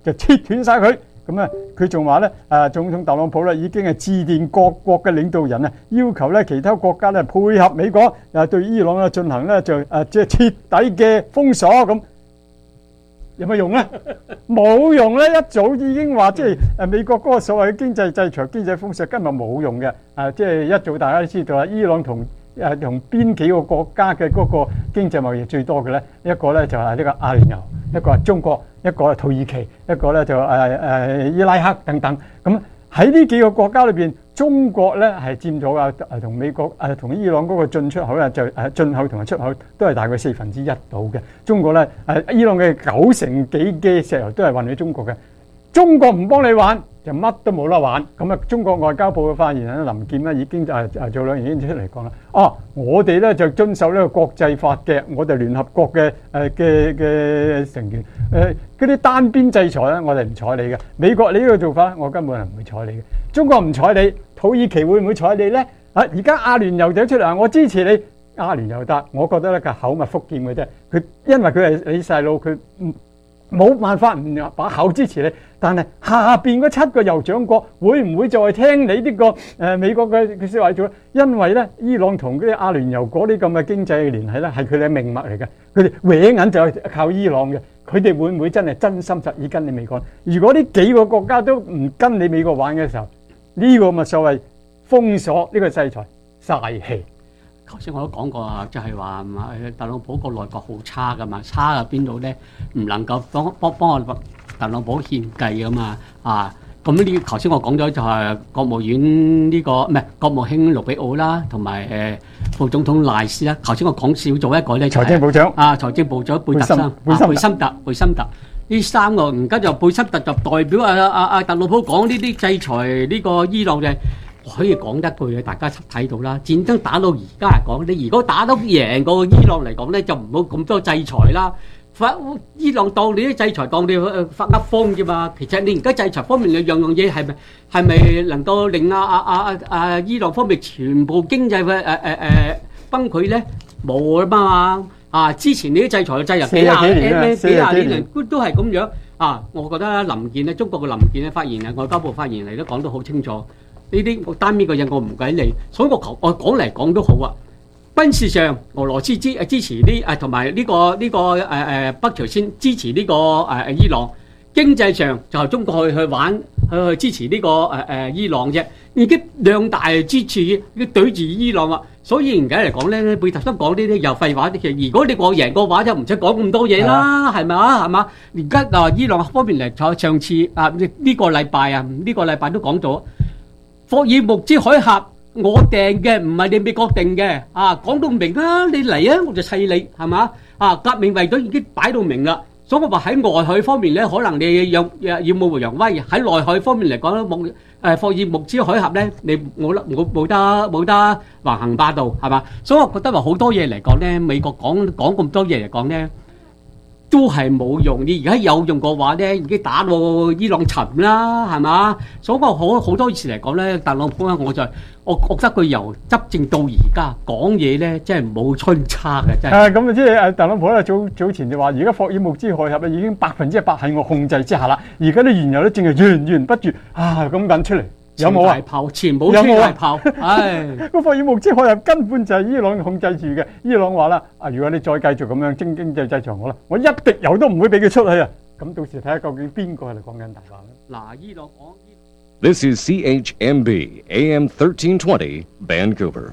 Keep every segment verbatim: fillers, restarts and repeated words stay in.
就切斷晒佢。咁啊，佢仲話咧，誒總統特朗普咧已經係致電各國嘅領導人啊，要求咧其他國家咧配合美國誒對伊朗咧進行咧就誒即係徹底嘅封鎖咁。有乜用咧？冇用咧！一早已經話即係誒美國嗰個所謂嘅經濟制裁、經濟封鎖根本冇用嘅。啊，即係一早大家都知道啦，伊朗同誒同邊幾個國家嘅嗰個經濟貿易最多嘅咧？一個咧就係呢個阿聯酋，一個係中國，一個係土耳其，一個咧就誒誒伊拉克等等。咁喺呢幾個國家裏邊，中國咧係佔咗啊誒同美國誒同伊朗嗰個進出口咧就誒進口同埋出口都係大概四分之一到嘅。中國咧誒伊朗嘅九成幾嘅石油都係運去中國嘅。中國唔幫你玩，就乜都冇得玩。咁啊，中國外交部嘅發言人林健咧已經誒誒早兩年已經出嚟講啦。哦，我哋咧就遵守呢個國際法嘅，我哋聯合國嘅誒嘅嘅成員誒嗰啲單邊制裁咧，我哋唔睬你嘅。美國你呢個做法，我根本係唔會睬你嘅。中國唔睬你，土耳其會唔會睬你咧？啊，而家阿聯酋就出嚟，我支持你。阿聯酋得，我覺得咧個口蜜腹劍嘅啫。佢因為佢係你細路，佢唔。冇辦法唔把口支持你，但係下邊嗰七個酋長國會唔會再聽你呢、這個誒、呃、美國嘅嘅説話做？因為咧，伊朗同嗰啲阿聯酋嗰啲咁嘅經濟嘅聯繫咧，係佢哋嘅命脈嚟嘅。佢哋搲銀就係靠伊朗嘅。佢哋會唔會真係真心實意跟你美國？如果呢幾個國家都唔跟你美國玩嘅時候，呢、這個咪所謂封鎖呢、這個制裁嘥氣。 頭先我都講過啊，就係話特朗普個內閣好差噶嘛，差喺邊度咧？唔能夠幫幫幫我特朗普獻計噶嘛啊！咁呢頭先我講咗就係國務院呢、這個唔係國務卿盧比奧啦，同埋誒副總統賴斯啦。頭先我講少咗一個咧、就是， 財政部長啊，財政部長貝特森、貝森特、貝森特呢三個，而家就貝森特就代表啊啊啊特朗普講呢啲制裁呢個伊朗嘅。可以講一句嘅，大家睇到啦。戰爭打到而家嚟講，你如果打得贏過伊朗嚟講咧，就唔好咁多制裁啦。發伊朗當你啲制裁當你發噏風啫嘛。其實你而家制裁方面嘅樣樣嘢係咪係咪能夠令啊啊啊啊伊朗方面全部經濟嘅誒誒誒崩潰咧？冇啊嘛啊！之前你啲制裁嘅制裁幾廿年幾廿年都都係咁樣啊！我覺得林健咧，中國嘅林健咧發言人外交部發言嚟都講得好清楚。呢啲單邊嘅嘢我唔計你，所以我求我講嚟講都好啊。軍事上俄羅斯支誒支持呢誒同埋呢個呢個誒誒北朝鮮支持呢個誒誒伊朗，經濟上就係中國去去玩去去支持呢個誒誒伊朗啫，已經兩大支持已經對住伊朗啦。所以而家嚟講咧，貝特森講呢啲又廢話啲嘅。如果你講贏個話，就唔使講咁多嘢啦，係咪啊？係嘛？而家啊伊朗方面嚟坐上次啊呢個禮拜啊呢個禮拜都講咗。霍爾木茲海峽我訂嘅，唔係你美國定嘅啊！講到明啦，你嚟啊，我就砌你，係嘛啊？革命衛隊已經擺到明啦，所以我話喺外海方面咧，可能你要要要冒揚威；喺內海方面嚟講咧，木誒霍爾木茲海峽咧，你冇得冇冇得冇得橫行霸道，係嘛？所以我覺得話好多嘢嚟講咧，美國講講咁多嘢嚟講咧。都係冇用，你而家有用嘅話咧，已經打到伊朗沉啦，係嘛？所以我好好多次嚟講咧，特朗普咧，我就我覺得佢由執政到而家講嘢咧，真係冇春差嘅，真係。啊，咁啊，即係誒特朗普咧早早前就話，而家霍爾木茲海峽咧已經百分之一百喺我控制之下啦，而家啲原油咧淨係源源不絕啊咁緊出嚟。有冇啊？炮全部吹大炮，唉！個霍爾木茲海峽根本就係伊朗控制住嘅。伊朗話啦：啊，如果你再繼續咁樣經經濟制裁我啦，我一滴油都唔會俾佢出去啊！咁到時睇下究竟邊個係嚟講緊大話咧？ 嗱，伊朗講。 This is C H M B A M thirteen twenty Vancouver。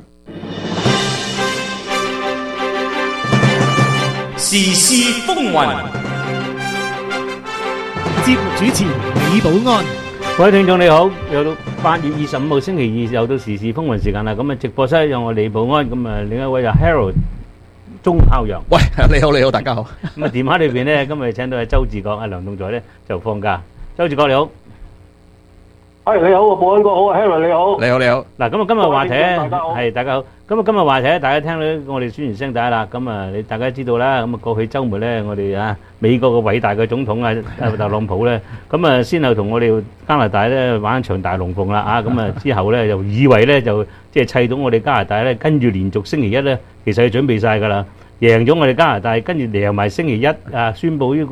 時事風雲， 節目主持李寶安。 各位聽眾你好，又到八月二十五號星期二，又到時事風雲時間啦。咁啊，直播室有我李寶安，咁啊，另一位就 Harold 鐘孝陽。 喂，你好，你好，大家好。 咁啊，電話裏邊咧，今日請到係周志國，阿梁棟在咧就放假。周志國你好， 係你好，寶安哥好 ，Harold 你好， 你好你好。 嗱，咁啊，今日話題咧係大家好。咁啊，今日話題咧，大家聽到我哋宣傳聲帶啦。咁啊，你大家知道啦。咁啊，過去週末咧，我哋啊美國嘅偉大嘅總統啊特朗普咧，咁啊先後同我哋加拿大咧玩一場大龍鳳啦啊！咁啊之後咧就以為咧就即係砌到我哋加拿大咧，跟住連續星期一咧，其實係準備曬㗎啦，贏咗我哋加拿大，跟住贏埋星期一啊，宣佈呢個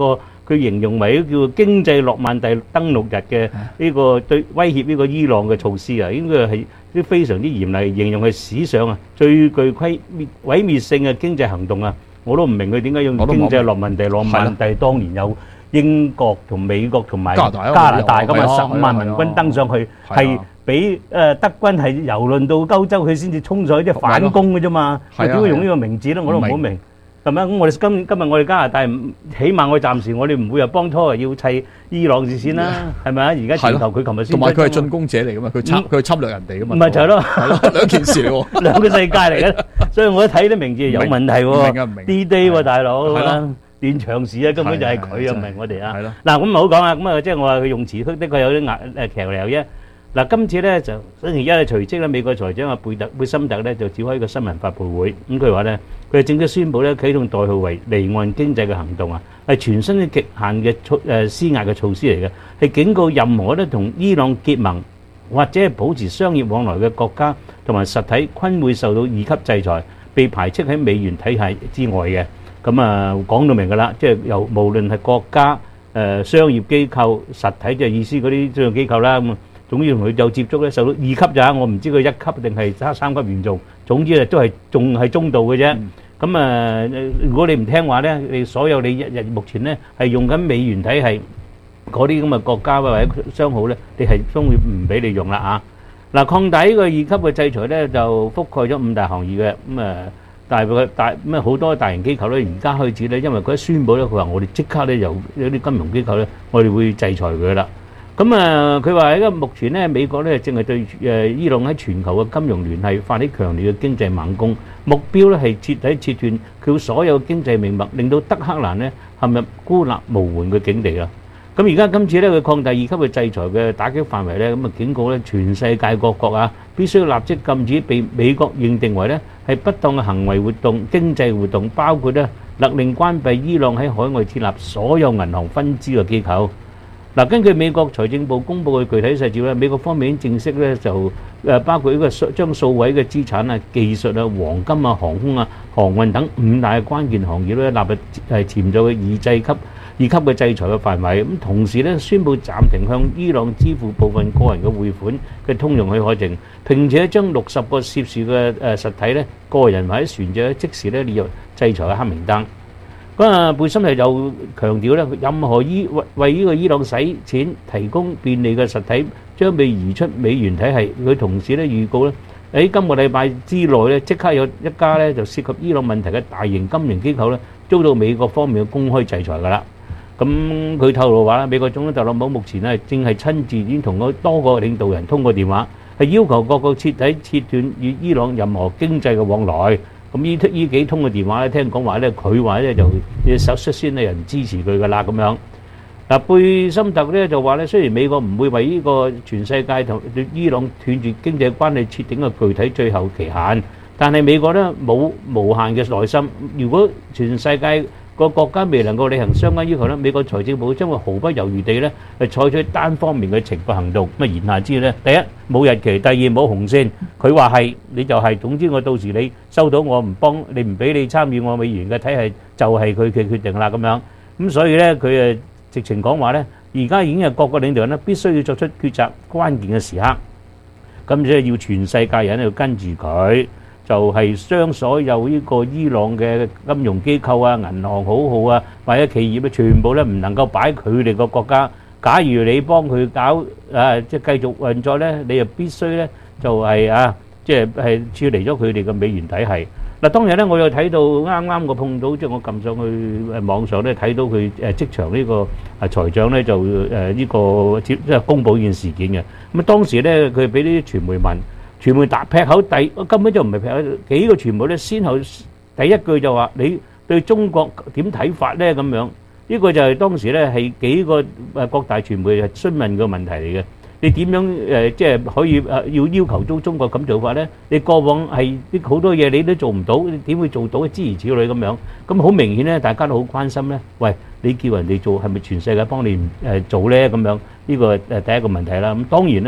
佢形容為叫經濟諾曼第登陸日嘅呢個對威脅呢個伊朗嘅措施啊，應該係啲非常之嚴厲，形容係史上啊最具規毀滅性嘅經濟行動啊！我都唔明佢點解用經濟諾曼第，諾曼第當年有英國同美國同埋加拿大咁啊，十五萬民軍登上去，係俾誒德軍係遊輪到歐洲，佢先至衝上去即係反攻嘅啫嘛。佢點會用呢個名字咧？我都唔好明。係咪？咁我哋今今日我哋加拿大，起碼我暫時我哋唔會又幫拖要砌伊朗事先啦，係咪啊？而家全球佢琴日先， 同埋佢係進攻者嚟噶嘛，佢侵佢係侵略人哋噶嘛， 唔係就係咯， 係咯，兩件事嚟喎， 兩個世界嚟嘅，所以我一睇啲名字有問題喎，D-Day 喎大佬，連長時啊根本就係佢啊，唔係我哋啊。嗱咁唔好講啦，咁啊即係我話佢用詞的確有啲壓誒騎呢啫。嗱，今次咧就星期一咧，隨即咧美國財長阿貝特貝森特咧就召開一個新聞發佈會，咁佢話咧，佢正式宣布咧啟動代號為離岸經濟嘅行動啊，係全新嘅極限嘅措誒施壓嘅措施嚟嘅，係警告任何咧同伊朗結盟或者係保持商業往來嘅國家同埋實體，均會受到二級制裁，被排斥喺美元體系之外嘅。咁啊講到明㗎啦，即係由無論係國家誒商業機構實體，即係意思嗰啲商業機構啦咁。總之同佢有接觸咧，受到二級咋，我唔知佢一級定係三三級嚴重。總之咧都係仲係中度嘅啫。咁啊，如果你唔聽話咧，你所有你日日目前咧係用緊美元體系嗰啲咁嘅國家或者商號咧，你係將會唔俾你用啦啊！嗱，擴大呢個二級嘅制裁咧，就覆蓋咗五大行業嘅咁啊，但係佢大咁啊好多大型機構咧，而家開始咧，因為佢一宣佈咧，佢話我哋即刻咧由有啲金融機構咧，我哋會制裁佢啦。咁啊，佢話喺個目前咧，美國咧正係對誒伊朗喺全球嘅金融聯繫發起強烈嘅經濟猛攻，目標咧係徹底切斷佢所有經濟命脈，令到德黑蘭咧陷入孤立無援嘅境地啊！咁而家今次咧，佢擴大二級嘅制裁嘅打擊範圍咧，咁啊警告咧全世界各國啊，必須立即禁止被美國認定為咧係不當嘅行為活動、經濟活動，包括咧勒令關閉伊朗喺海外設立所有銀行分支嘅機構。嗱，根據美國財政部公佈嘅具體細節咧，美國方面已經正式咧就誒包括呢個將數位嘅資產啊、技術啊、黃金啊、航空啊、航運等五大關鍵行業咧納入係潛在嘅二制級二級嘅制裁嘅範圍。咁同時咧宣布暫停向伊朗支付部分個人嘅匯款嘅通用許可證，並且將六十個涉事嘅誒實體咧個人或者船隻即時咧列入制裁嘅黑名單。咁啊，貝森特又強調咧，任何伊為為呢個伊朗使錢提供便利嘅實體將被移出美元體系。佢同時咧預告咧，喺今個禮拜之內咧，即刻有一家咧就涉及伊朗問題嘅大型金融機構咧遭到美國方面嘅公開制裁㗎啦。咁佢透露話咧，美國總統特朗普目前咧正係親自已經同嗰多個領導人通過電話，係要求各個徹底切斷與伊朗任何經濟嘅往來。咁呢呢幾通嘅電話咧，聽講話咧，佢話咧就首率先有人支持佢噶啦咁樣。嗱，貝森特咧就話咧，雖然美國唔會為呢個全世界同伊朗斷絕經濟關係設定一個具體最後期限，但係美國咧冇無限嘅耐心。如果全世界個國家未能夠履行相關要求咧，美國財政部將會毫不猶豫地咧係採取單方面嘅懲罰行動。咁啊言下之意咧，第一冇日期，第二冇紅線。佢話係你就係，總之我到時你收到我唔幫你唔俾你參與我美元嘅體系，就係佢嘅決定啦咁樣。咁所以咧佢誒直情講話咧，而家已經係各個領導人咧必須要作出抉擇關鍵嘅時刻。咁即係要全世界人要跟住佢。就係將所有呢個伊朗嘅金融機構啊、銀行好號啊，或者企業咧，全部咧唔能夠擺佢哋個國家。假如你幫佢搞啊，即係繼續運作咧，你又必須咧就係啊，即係係處離咗佢哋嘅美元體系。嗱，當日咧我有睇到啱啱我碰到，即係我撳上去誒網上咧睇到佢誒即場呢個啊財長咧就誒呢個即係公佈呢件事件嘅。咁啊當時咧佢俾啲傳媒問。傳媒答劈口第根本就唔係劈口，幾個傳媒咧先後第一句就話你對中國點睇法咧咁樣，呢個就係當時咧係幾個誒各大傳媒係詢問嘅問題嚟嘅。你點樣誒即係可以誒要要求中中國咁做法咧？你過往係啲好多嘢你都做唔到，你點會做到？諸如此類咁樣，咁好明顯咧，大家都好關心咧。喂，你叫人哋做係咪全世界幫你誒做咧？咁樣呢個誒第一個問題啦。咁當然咧。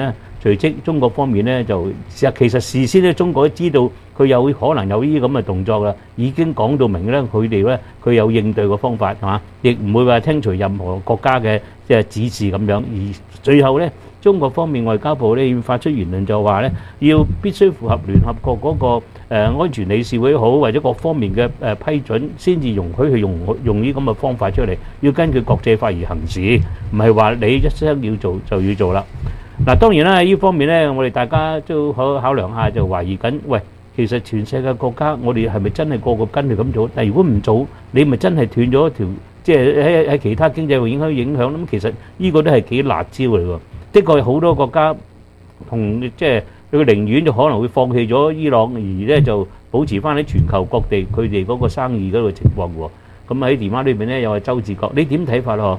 隨即中國方面咧就其實其實事先咧中國都知道佢有可能有呢啲咁嘅動作啦，已經講到明咧佢哋咧佢有應對嘅方法係嘛，亦唔會話聽隨任何國家嘅即係指示咁樣。而最後咧中國方面外交部咧要發出言論就話咧要必須符合聯合國嗰個誒安全理事會好或者各方面嘅誒批准先至容許去用用呢咁嘅方法出嚟，要根據國際法而行事，唔係話你一聲要做就要做啦。嗱，當然啦，喺呢方面咧，我哋大家都可考量下，就懷疑緊，喂，其實全世界國家，我哋係咪真係個個跟佢咁做？但係如果唔做，你咪真係斷咗一條，即係喺喺其他經濟會影響影響。咁其實呢個都係幾辣椒嚟喎。的確好多國家同即係佢寧願就可能會放棄咗伊朗，而咧就保持翻喺全球各地佢哋嗰個生意嗰個情況喎。咁喺電話裏邊咧，有係周志國，你點睇法咯？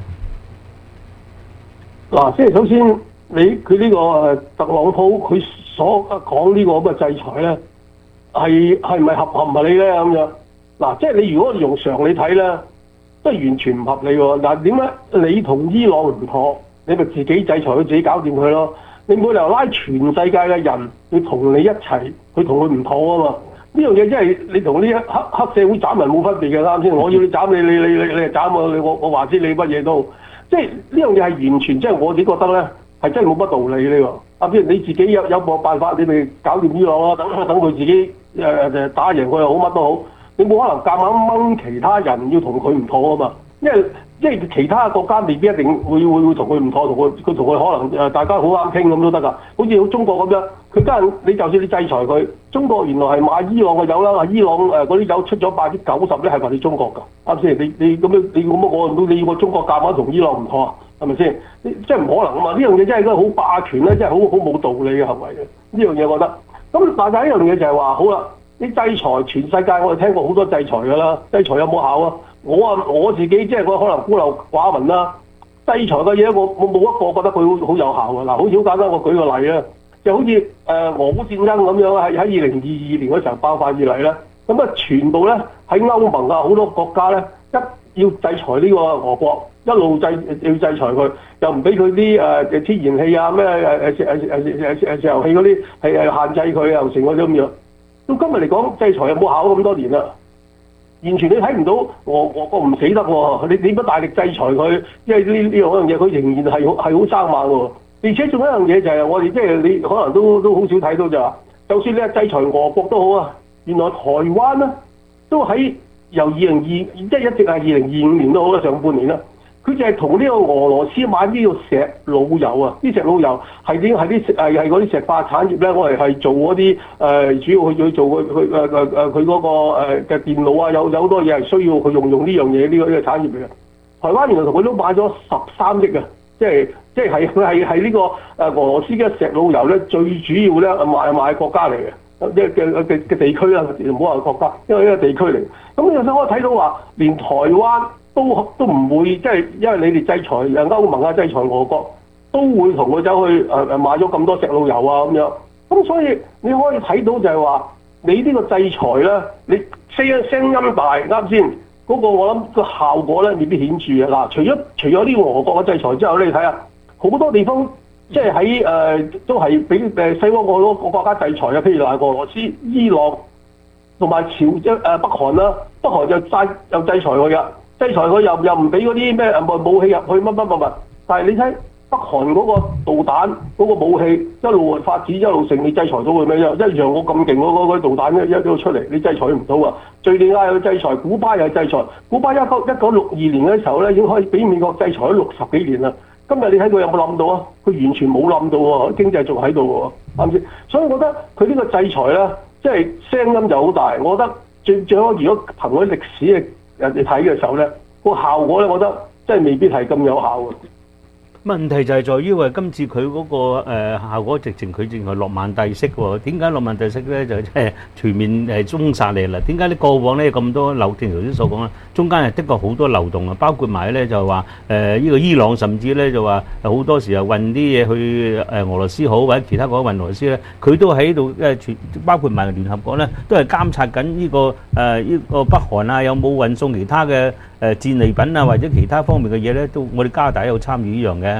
嗱，即係首先。你佢呢個誒特朗普佢所講呢個咁嘅制裁咧，係係唔係合合唔合理咧咁樣？嗱，即係你如果用常理睇咧，都係完全唔合理喎。嗱，點解你同伊朗唔妥，你咪自己制裁佢，自己搞掂佢咯？你冇理由拉全世界嘅人去同你一齊去同佢唔妥啊嘛？呢樣嘢真係你同呢黑黑社會斬人冇分別嘅，啱先？我要你斬你，你你你你係斬我，你我我話知你乜嘢都，即係呢樣嘢係完全即係我自己覺得咧。係真係冇乜道理呢個，啊！譬如你自己有有冇辦法，你咪搞掂伊朗啦，等等佢自己誒誒打贏佢又好，乜都好，你冇可能夾硬掹其他人要同佢唔妥啊嘛，因為因為其他國家未必一定會會會同佢唔妥，同佢佢同佢可能誒大家好啱傾咁都得㗎，好似好中國咁樣，佢家人你就算你制裁佢，中國原來係買伊朗嘅油啦，伊朗誒嗰啲油出咗百分之九十咧係話你中國㗎，啱先？你你咁樣你咁樣我你要個中國夾硬同伊朗唔妥啊？係咪先？即係唔可能啊嘛！呢樣嘢真係一個好霸權咧，真係好好冇道理嘅行為嘅。呢樣嘢我覺得。咁但係呢樣嘢就係話，好啦，你制裁全世界，我哋聽過好多制裁㗎啦。制裁有冇效啊？我啊我自己即係我可能孤陋寡聞啦。制裁嘅嘢我我冇一個覺得佢好好有效㗎。嗱，好似好簡單，我舉個例啊，就好似誒、呃、俄烏戰爭咁樣喺喺二零二二年嗰時候爆發以嚟咧，咁啊全部咧喺歐盟啊好多國家咧一要制裁呢個俄國。一路制要制裁佢，又唔俾佢啲誒天然氣啊咩誒誒誒誒誒石油氣嗰啲係誒限制佢又成嗰啲咁樣。到今日嚟講，制裁有冇效咁多年啦？完全你睇唔到俄俄國唔死得喎，你點不大力制裁佢？因為呢呢樣嘢佢仍然係好係好生猛喎。而且仲有一樣嘢就係我哋即係你可能都都好少睇到就話，就算你係制裁俄國都好啊，原來台灣咧都喺由二零二即係一直係二零二五年都好啦，上半年啦。佢就係同呢個俄羅斯買呢個石老油啊！啲石老油係啲係啲係係嗰啲石化產業咧，我哋係做嗰啲誒主要去去做佢佢誒誒誒佢嗰個誒嘅電腦啊，有有好多嘢係需要去用用呢樣嘢呢個呢個產業嚟嘅。台灣原來同佢都買咗十三億啊！即係即係係佢係係呢個誒俄羅斯嘅石老油咧，最主要咧賣賣國家嚟嘅，即係嘅嘅嘅地區啦，唔好話國家，因為呢個地區嚟。咁有時我睇到話，連台灣。都都唔會即係，因為你哋制裁誒歐盟啊，制裁俄國，都會同佢走去誒誒買咗咁多石老油啊咁樣。咁所以你可以睇到就係話，你呢個制裁咧，你聲聲音大啱先，嗰個我諗個效果咧未必顯著啊。嗱，除咗除咗呢個俄國嘅制裁之後咧，你睇下好多地方即係喺誒都係俾誒西方好多個國家制裁啊，譬如話俄羅斯、伊朗同埋朝即誒北韓啦，北韓就制又制裁佢噶。制裁佢又又唔俾嗰啲咩誒武器入去乜乜乜乜，但係你睇北韓嗰個導彈嗰個武器一路發展一路成，你制裁到佢咩？一一樣我咁勁嗰嗰嗰導彈一一路出嚟，你制裁唔到啊！敍利亞又制裁，古巴又制裁，古巴一九一九六二年嘅時候咧已經可以俾美國制裁咗六十幾年啦。今日你睇佢有冇冧到啊？佢完全冇冧到喎，經濟仲喺度喎，啱唔啱？所以我覺得佢呢個制裁咧，即係聲音就好大。我覺得最最好如果憑嗰啲歷史嘅人哋睇嘅時候咧，個效果咧，我覺得真係未必係咁有效嘅。 問題就係在於話今次佢嗰個誒效果直情佢淨係諾曼第式喎。點解諾曼第式咧就即係全面誒封殺你啦？點解你過往咧咁多漏？正如頭先所講啦，中間係的確好多漏洞啊，包括埋咧就話誒呢個伊朗，甚至咧就話好多時候運啲嘢去誒俄羅斯好或者其他國家運俄羅斯咧，佢都喺度誒全包括埋聯合國咧，都係監察緊呢個誒呢個北韓啊有冇運送其他嘅誒戰利品啊或者其他方面嘅嘢咧，都我哋加大有參與呢樣嘅。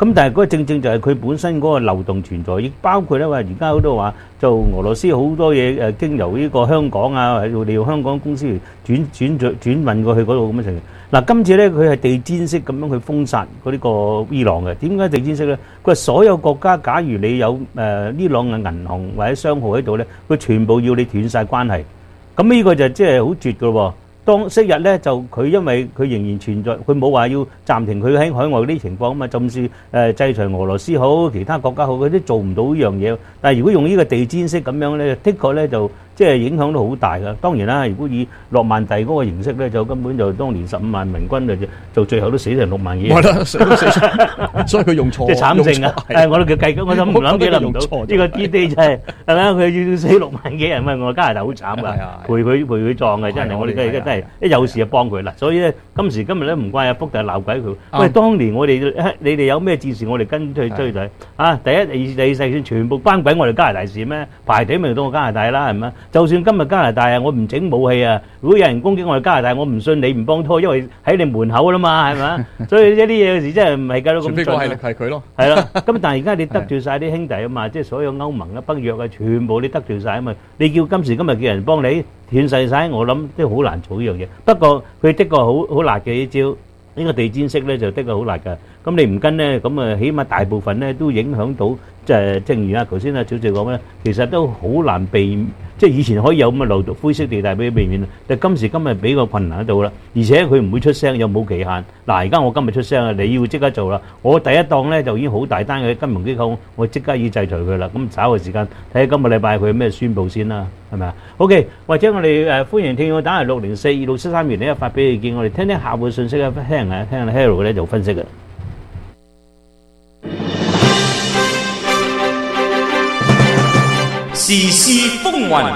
咁但係嗰個正正就係佢本身嗰個漏洞存在，亦包括咧話而家好多話就俄羅斯好多嘢誒經由呢個香港啊，或者利用香港公司轉轉轉轉運過去嗰度咁嘅情形。嗱，今次咧佢係地毯式咁樣去封殺嗰呢個伊朗嘅。點解地毯式咧？佢話所有國家，假如你有誒伊朗嘅銀行或者商號喺度咧，佢全部要你斷曬關係。咁呢個就即係好絕㗎喎。當昔日咧就佢因為佢仍然存在，佢冇話要暫停佢喺海外啲情況啊嘛，甚至誒制裁俄羅斯好，其他國家好，佢都做唔到呢樣嘢。但係如果用呢個地毯式咁樣咧，的確咧就即係影響都好大㗎。當然啦，如果以諾曼第嗰個形式咧，就根本就當年十五萬明軍就就最後都死成六萬幾人。 係啦，死都死咗，所以佢用錯， 即係慘症啊！誒，我都叫計緊，我諗唔諗幾諗唔到呢個 D Day 真係係咪啊？佢要死六萬幾人，喂！我加拿大好慘㗎，陪佢陪佢葬嘅真係，我哋而家真係一有事就幫佢啦。所以咧，今時今日咧唔怪阿福就鬧鬼佢。喂，當年我哋你哋有咩戰事，我哋跟去追隊啊！第一、第二、第二世戰全部關鬼我哋加拿大事咩？排隊咪到我加拿大啦，係咪？就算今日加拿大啊，我唔整武器啊，如果有人攻擊我哋加拿大，我唔信你唔幫拖，因為喺你門口啦嘛，係咪？所以一啲嘢嘅時真係唔係計到咁盡。除非個係係佢咯。係啦，咁但係而家你得罪曬啲兄弟啊嘛，即係所有歐盟啊、北約啊，全部你得罪曬啊嘛。你叫今時今日叫人幫你斷曬曬，我諗都好難做呢樣嘢。不過佢的確好好辣嘅呢招，呢個地毯式咧就的確好辣㗎。咁你唔跟咧，咁啊起碼大部分咧都影響到，即係正如啊頭先啊小謝講咧，其實都好難避，即係以前可以有咁嘅漏洞灰色地帶俾佢避免，但係今時今日比較困難喺度啦。而且佢唔會出聲，又冇期限。嗱，而家我今日出聲啊，你要即刻做啦。我第一檔咧就已經好大單嘅金融機構，我即刻要制裁佢啦。咁稍後時間睇下今個禮拜佢有咩宣佈先啦，係咪啊 ？OK，或者我哋誒歡迎聽眾打嚟六零四二六七三元呢一發俾意見，我哋聽聽客戶信息啊，聽下聽下 Harold 咧就分析嘅。 時事風雲，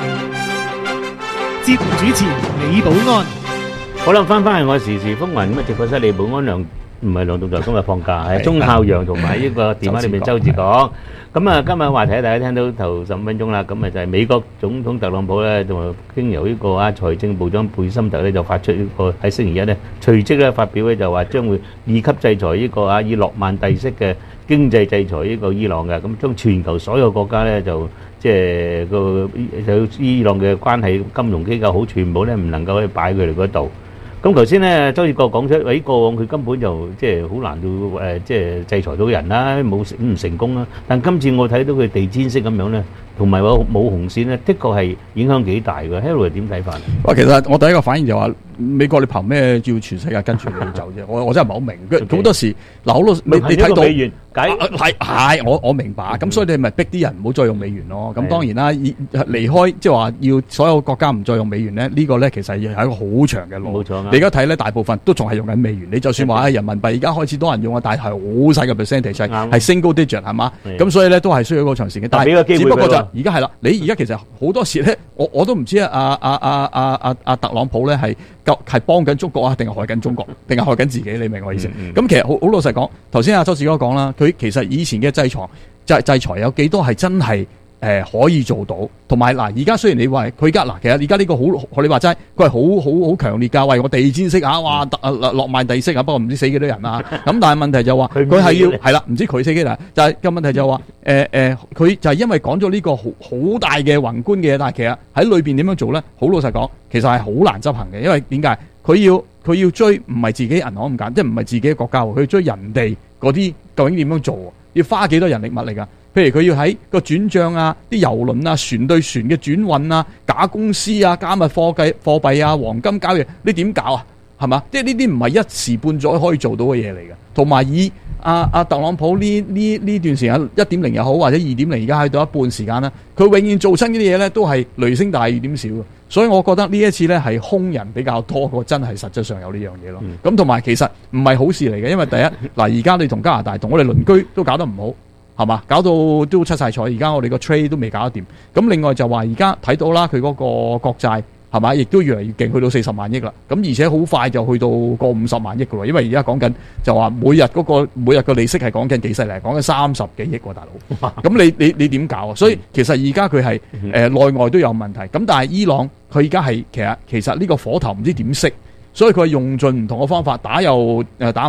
節目主持李寶安。 好啦，翻返去我時事風雲咁啊！直播室李寶安梁唔係梁棟在今日放假，係鐘孝陽同埋呢個電話裏面周志廣。咁啊，今日話題大家聽到頭十五分鐘啦，咁啊就係美國總統特朗普咧，就經由呢個啊財政部長貝森特咧就發出呢個喺星期一咧隨即咧發表咧就話將會二級制裁呢個啊以諾曼第式嘅經濟制裁呢個伊朗嘅，咁將全球所有國家咧就即係個有伊朗嘅關係金融機構好全部咧唔能夠去擺佢哋嗰度。咁頭先咧，周志國講出，喺過往佢根本就即係好難到誒，即係制裁到人啦，冇唔成功啦。但今次我睇到佢地毯式咁樣咧，同埋冇冇紅線咧，的確係影響幾大嘅。Harold 點睇法？ 哇，其實我第一個反應就話美國你憑咩要全世界跟住你走啫？我我真係唔係好明。好多時嗱，好多你你睇到美元解係係我我明白。咁所以你咪逼啲人唔好再用美元咯。咁當然啦，離開即係話要所有國家唔再用美元咧，呢個咧其實係一個好長嘅路。冇錯。你而家睇咧，大部分都仲係用緊美元。你就算話喺人民幣而家開始多人用啊，但係好細嘅 percentage 係 single digit 係嘛？咁所以咧都係需要一個長時間。但係只不過就而家係啦，你而家其實好多時咧，我我都唔知啊啊啊啊啊啊啊特朗普咧係係幫緊中國啊，定係害緊中國，定係害緊自己？你明我意思？咁、嗯嗯、其實好好老實講，頭先阿周志哥講啦，佢其實以前嘅制裁制制裁有幾多係真係？誒、呃、可以做到，同埋嗱，而家雖然你話佢而家嗱，其實而家呢個好，你話齋，佢係好好好強烈㗎，喂，我地毯式啊，哇，特諾曼第式啊，不過唔知死幾多人啊，咁但係問題就話佢係要係啦，唔知佢死幾多人，就係、是、個問題就話誒誒，佢、呃呃、就係因為講咗呢個好好大嘅宏觀嘅嘢，但係其實喺裏邊點樣做咧？好老實講，其實係好難執行嘅，因為點解？佢要佢要追唔係自己銀行咁簡，即係唔係自己嘅國家喎，佢要追人哋嗰啲究竟點樣做？要花幾多人力物力啊？譬如佢要喺個轉帳啊、啲郵輪啊、船對船嘅轉運啊、假公司啊、加密貨幣貨幣啊、黃金交易，你點搞啊？係嘛？即係呢啲唔係一時半載可以做到嘅嘢嚟嘅。同埋以阿阿特朗普呢呢呢段時間一點零又好，或者二點零而家喺度一半時間啦，佢永遠做親呢啲嘢咧都係雷聲大雨點少嘅。所以我覺得呢一次咧係兇人比較多過真係實質上有呢樣嘢咯。咁同埋其實唔係好事嚟嘅，因為第一嗱，而家你同加拿大同我哋鄰居都搞得唔好。係嘛？搞到都出晒彩，而家我哋個 trade 都未搞得掂。咁另外就話而家睇到啦，佢嗰個國債係嘛，亦都越嚟越勁，去到四十萬億啦。咁而且好快就去到個五十萬億噶喎。因為而家講緊就話每日嗰個每日個利息係講緊幾犀利，講緊三十幾億喎，大佬。咁你你你點搞啊？所以其實而家佢係誒內外都有問題。咁但係伊朗佢而家係其實其實呢個火頭唔知點熄，所以佢係用盡唔同嘅方法打又誒打唔到。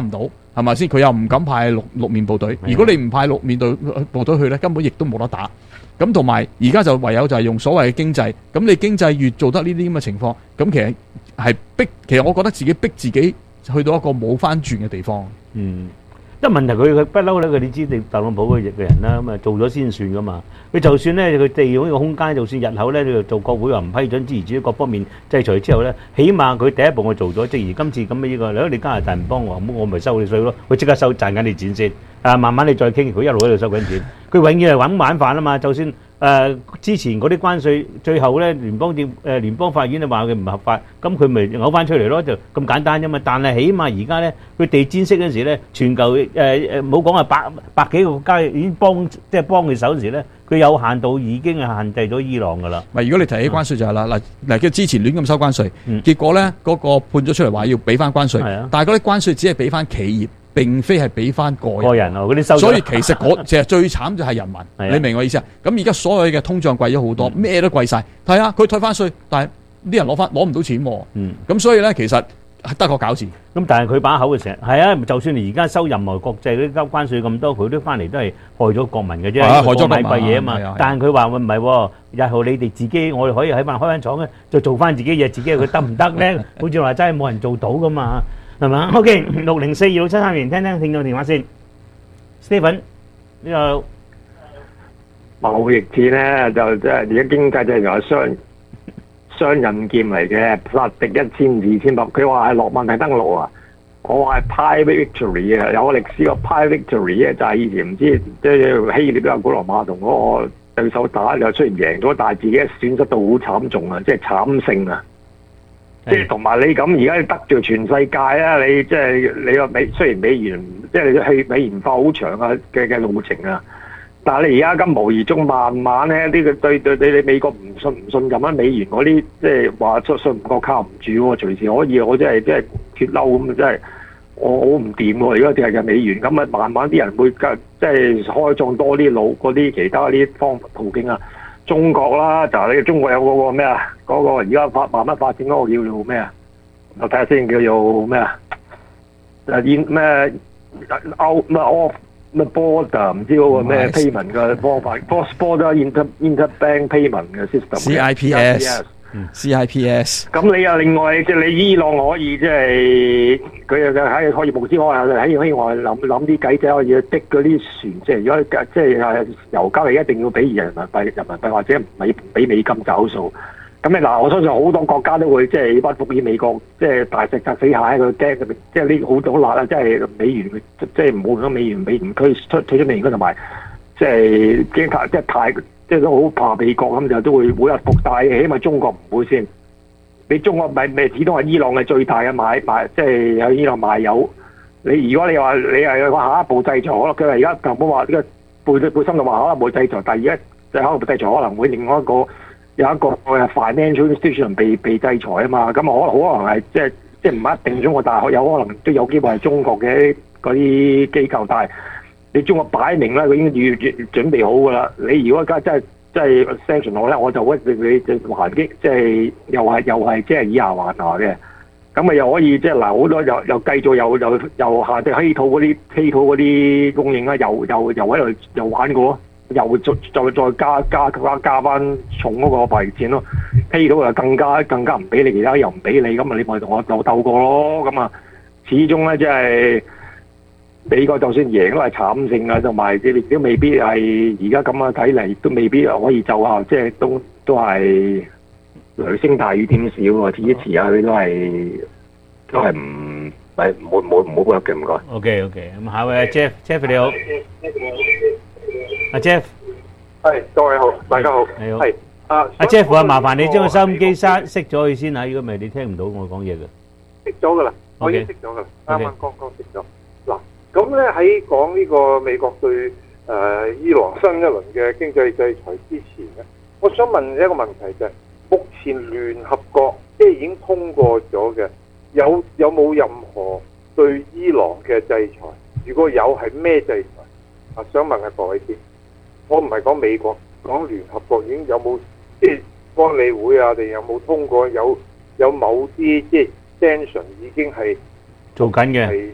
係咪先？佢又唔敢派六六面部隊。如果你唔派六面隊部隊去咧，根本亦都冇得打。咁同埋而家就唯有就係用所謂嘅經濟。咁你經濟越做得呢啲咁嘅情況，咁其實係逼。其實我覺得自己逼自己去到一個冇翻轉嘅地方。 嗯。因為問題佢佢不嬲咧，佢你知你特朗普嘅嘅人啦，咁啊做咗先算噶嘛。佢就算咧，佢利用呢個空間，就算日後咧，佢做國會話唔批准支持各方面制裁之後咧，起碼佢第一步我做咗，正如今次咁嘅呢個，如果你加拿大唔幫我，咁我咪收你稅咯，佢即刻收賺緊你錢先。啊，慢慢你再傾，佢一路喺度收緊錢，佢永遠係揾晚飯啊嘛。就算誒之前嗰啲關稅，最後咧聯邦政誒聯邦法院就話佢唔合法，咁佢咪嘔翻出嚟咯，就咁簡單啫嘛。但係起碼而家咧，佢地氈式嗰時咧，全球誒誒唔好講係百百幾個國家已經幫即係幫佢手嗰時咧，佢有限度已經係限制咗伊朗噶啦。 咪如果你提起關稅就係啦，嗱嗱佢之前亂咁收關稅， 嗯結果咧嗰個判咗出嚟話要俾翻關稅， 係啊但係嗰啲關稅只係俾翻企業。並非係俾翻個人， 個人啊嗰啲收入， 所以其實嗰其實最慘就係人民， 係啊你明我意思啊？咁而家所有嘅通脹貴咗好多，咩都貴晒。睇下佢退翻稅，但係啲人攞翻攞唔到錢喎。 嗯， 咁所以咧，其實得個搞字。 咁但係佢把口嘅成日係啊，就算你而家收任何國際嗰啲交關稅咁多，佢都翻嚟都係害咗國民嘅啫， 係啊害咗國民買貴嘢啊嘛係啊係啊。 但係佢話喂唔係喎，日後你哋自己我哋可以喺翻開間廠咧，就做翻自己嘢，自己佢得唔得咧？好似話真係冇人做到噶嘛。係嘛 ？OK， 六零四二六七三零，聽聽聽到電話先。Stephen，呢個貿易戰咧就即係而家經濟就係雙雙刃劍嚟嘅，殺敵一千二千百。佢話係諾曼第登陸啊，我話係 Pyrrhic victory 啊，有個歷史個 Pyrrhic victory 咧就係以前唔知即係希臘啊古羅馬同嗰個對手打，就雖然贏咗，但係自己損失到好慘重啊，即係慘勝啊！即係同埋你咁而家得罪全世界啊！你即係你個美雖然美元即係你去美元化好長啊嘅嘅路程啊，但係你而家咁無意中慢慢咧呢個對對你你美國唔信唔信任啊美元嗰啲即係話信信唔過靠唔住喎，隨時可以我真係即係脫嬲咁啊！真係我我唔掂喎！而家淨係嘅美元咁啊，慢慢啲人會即係開創多啲路嗰啲其他啲方途徑啊！中國啦，就係你中國有嗰個咩啊？嗰、那個而家發慢慢發展嗰個叫做咩啊？我睇下先，叫做咩啊？誒現咩歐咩 off 咩 border 唔知嗰個咩 payment 嘅方法 cross border inter interbank payment 嘅 system。C I P S。C I P S。 咁你又另外即係你伊朗可以即係佢又喺可以無之可喺喺喺外諗諗啲計仔可以滴嗰啲船，即係如果即係油價你一定要俾人民幣人民幣或者唔係俾美金找數。咁你嗱，我相信好多國家都會即係屈服於美國，即係大石砸死蟹，佢驚即係呢好好辣啦，即係美元即係唔好用咗美元美元區出退出美元區同埋即係驚太即係太。即係都好怕美國咁就都會會屈服，但係起碼中國唔會先。你中國咪咪始終係伊朗嘅最大嘅買買，即係喺伊朗賣油。你如果你話你係話下一步制裁，可能佢話而家特朗普話呢個背背心就話可能會制裁，但係而家即係可能制裁可能會另外一個有一個 financial institution 被被制裁啊嘛。咁可能可能係即係即係唔一定中國大學有可能都有機會係中國嘅嗰啲機構，但係。你中國擺明啦，佢已經預預準備好㗎啦。你如果而家真係真係 sanction 我咧，我就會你你還擊，即係又係又係即係以牙還牙嘅。咁啊又可以即係嗱好多又又繼續又又又下隻稀土嗰啲稀土嗰啲供應啦，又又又喺度又玩過，又再再再加加加加翻重嗰個貿易戰咯。稀土又更加更加唔俾你，其他又唔俾你，咁啊你咪同我鬥鬥過咯。咁啊始終咧即係。美國就算贏都係慘勝啊，同埋亦都未必係而家咁樣睇嚟，都未必可以奏效，即係都都係雷聲大雨點少喎，遲一遲下佢都係都係唔係冇冇唔好嘅唔該。 OK OK，咁下位阿 Jeff，Jeff 你好，阿 Jeff， 係各位好，大家好， 你好， 係啊， 阿 Jeff 啊，麻煩你將個收音機閂熄咗佢先嚇，如果唔係你聽唔到我講嘢嘅。 熄咗噶啦，我已經熄咗噶啦，啱啱剛剛熄咗。嗱。咁咧喺講呢個美國對誒、呃、伊朗新一輪嘅經濟制裁之前咧，我想問一個問題就係、是：目前聯合國即係已經通過咗嘅，有有冇任何對伊朗嘅制裁？如果有，係咩制裁？啊，想問下各位先。我唔係講美國，講聯合國已經有冇即係安理會啊？定有冇通過有有某啲即係 sanction 已經係做緊嘅？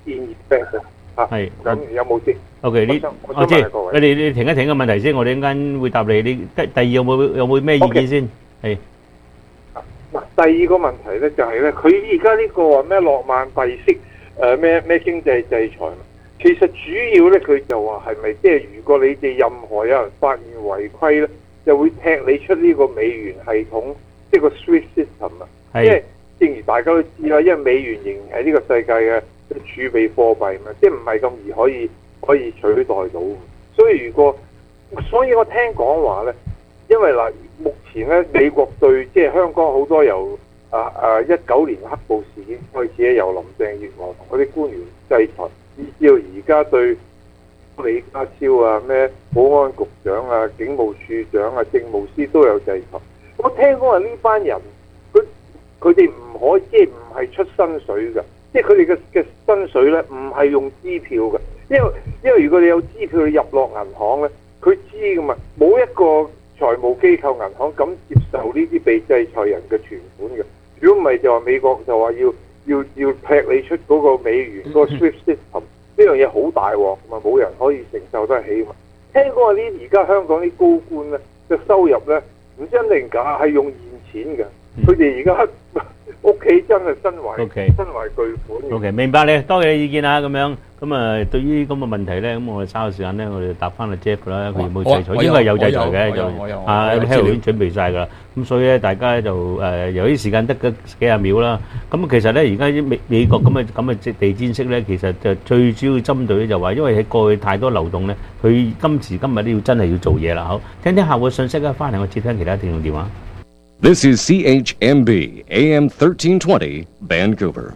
in effect 啊。 係咁有冇先 ？OK，呢我知，你哋你停一停個問題先，我哋陣間會答你。你第第二有冇有冇咩意見先？係。 嗱，第二個問題咧就係咧，佢而家呢個話咩諾曼第式誒咩咩經濟制裁，其實主要咧佢就話係咪即係如果你哋任何有人發現違規咧，就會踢你出呢個美元系統，即係個 SWIFT system 啊。即係正如大家都知啦，因為美元仍然係呢個世界嘅儲備貨幣嘛，即係唔係咁易可以可以取代到。所以如果，所以我聽講話咧，因為嗱，目前咧美國對即係香港好多由啊啊一九年黑暴事件開始咧，由林鄭月娥同嗰啲官員制裁，以至到而家對李家超啊、咩保安局長啊、警務處長啊、政務司都有制裁。我聽講話呢班人，佢佢哋唔可以即係唔係出薪水㗎，即係佢哋嘅嘅薪水咧唔係用支票㗎，因為因為如果你有支票你入落銀行咧，佢知㗎嘛，冇一個財務機構銀行敢接受呢啲被制裁人嘅存款嘅。如果唔係就話美國就話要要要踢你出嗰個美元嗰個 SWIFT system， 呢樣嘢好大鑊，咁啊冇人可以承受得起嘛。聽講話呢而家香港啲高官咧嘅收入咧唔知真定假，係用現錢嘅。佢哋而家屋企真係身懷 Okay. 身懷巨款。 O K， 明白你，多謝你意見啊，咁樣咁啊，對於咁嘅問題咧，咁我哋稍後時間咧，我哋答翻阿 Jeff 啦，佢有冇制裁？應該係有制裁嘅，就啊 Harold 已經準備曬㗎啦。咁所以咧，大家就誒由於時間得嗰幾廿秒啦，咁其實咧，而家美美國咁嘅咁嘅地氈式咧，其實就最主要針對咧就話，因為喺過去太多流動咧，佢今時今日都要真係要做嘢啦。好，聽聽客戶信息啊，翻嚟我接聽其他聽眾電話。 This is C H M B A M thirteen twenty Vancouver.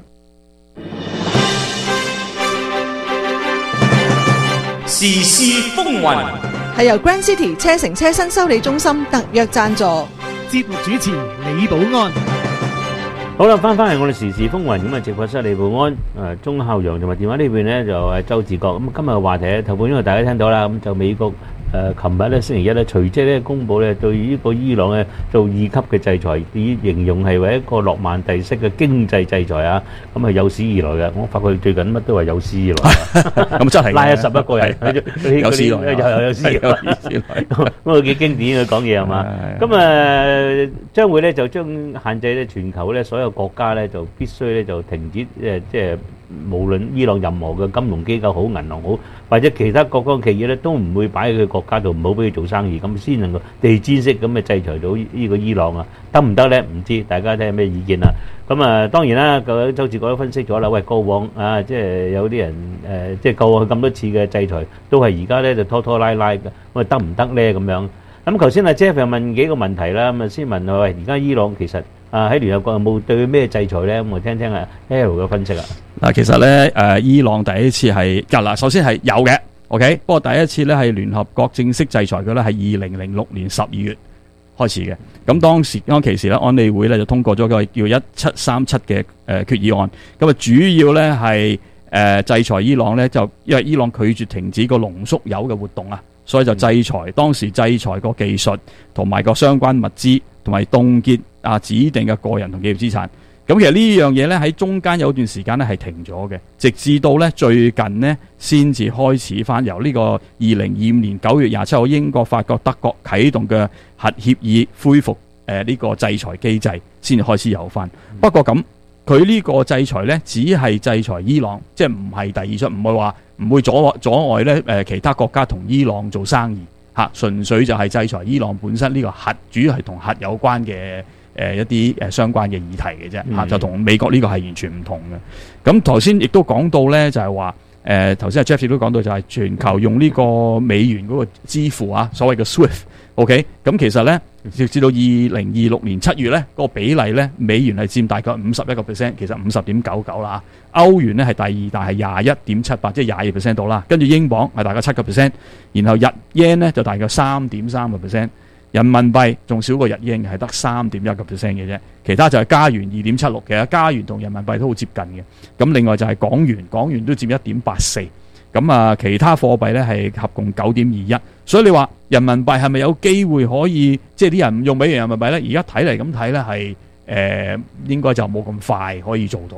時事風雲係由 Grand City 車城車身修理中心特約贊助。 節目主持李寶安。 好啦，翻翻嚟我哋時事風雲咁啊，直播室李寶安、誒鐘孝陽同埋電話呢邊咧就係周志國。咁今日嘅話題咧，頭半因為大家聽到啦，咁就美國。誒，琴日咧星期一咧，隨即咧公佈咧對呢個伊朗咧做二級嘅制裁，以形容係為一個諾曼第式嘅經濟制裁啊！咁係有史以來嘅，我發覺最近乜都話有史以來， 咁真係拉咗十一個人， 有史以來， 有有史以來，咁啊幾經典嘅講嘢係嘛？咁啊將會咧就將限制咧全球咧所有國家咧就必須咧就停止誒即係。無論伊朗任何嘅金融機構好、銀行好，或者其他各方企業咧，都唔會擺喺佢國家度，唔好俾佢做生意，咁先能夠地氈式咁嘅制裁到呢個伊朗啊？得唔得咧？唔知，大家睇下咩意見啦。咁啊，當然啦，個周志國都分析咗啦。喂，過往啊，即係有啲人誒，即係過往咁多次嘅制裁，都係而家咧就拖拖拉拉嘅，咁啊得唔得咧？咁樣咁頭先阿 Jeff 又問幾個問題啦，咁啊先問佢喂，而家伊朗其實。啊！喺聯合國有冇對佢咩制裁咧？咁我聽聽啊 Harold 嘅分析啊。 嗱，其實咧誒，伊朗第一次係嗱，首先係有嘅 ，OK。不過第一次咧係聯合國正式制裁佢咧係二零零六年十二月開始嘅。咁當時當其時咧，安理會咧就通過咗個叫一七三七嘅誒決議案。咁啊，主要咧係誒制裁伊朗咧，就因為伊朗拒絕停止個濃縮鈾嘅活動啊，所以就制裁當時制裁個技術同埋個相關物資，同埋凍結啊指定嘅個人同企業資產。咁其實呢樣嘢咧喺中間有段時間咧係停咗嘅，直至到咧最近呢先至開始翻由呢個二零二五年九月廿七號英國、法國、德國啟動嘅核協議恢復誒呢個制裁機制，先至開始有翻。不過咁佢呢個制裁咧只係制裁伊朗，即係唔係第二出，唔會話唔會阻阻礙咧誒其他國家同伊朗做生意嚇，純粹就係制裁伊朗本身呢個核，主要係同核有關嘅。誒一啲誒相關嘅議題嘅啫嚇，就同美國呢個係完全唔同嘅。咁頭先亦都講到咧，就係話誒頭先阿 Jeff 亦都講到，就係全球用呢個美元嗰個支付啊，所謂嘅 SWIFT。OK， 咁其實咧，直至到二零二六年七月咧，嗰個比例咧，美元係佔大概五十一個 percent， 其實五十點九九啦。歐元咧係第二大，係廿一點七八，即係廿二 percent 到啦。跟住英鎊係大概七個 percent， 然後日 yen 咧就大概三點三個 percent。人民幣仲少過日英，係得三點一個 percent 嘅啫，其他就係加元二點七六，其實加元同人民幣都好接近嘅。咁另外就係港元，港元都佔一點八四。咁啊，其他貨幣咧係合共九點二一。所以你話人民幣係咪有機會可以，即係啲人唔用美元人民幣咧？而家睇嚟咁睇咧係誒，應該就冇咁快可以做到嘅。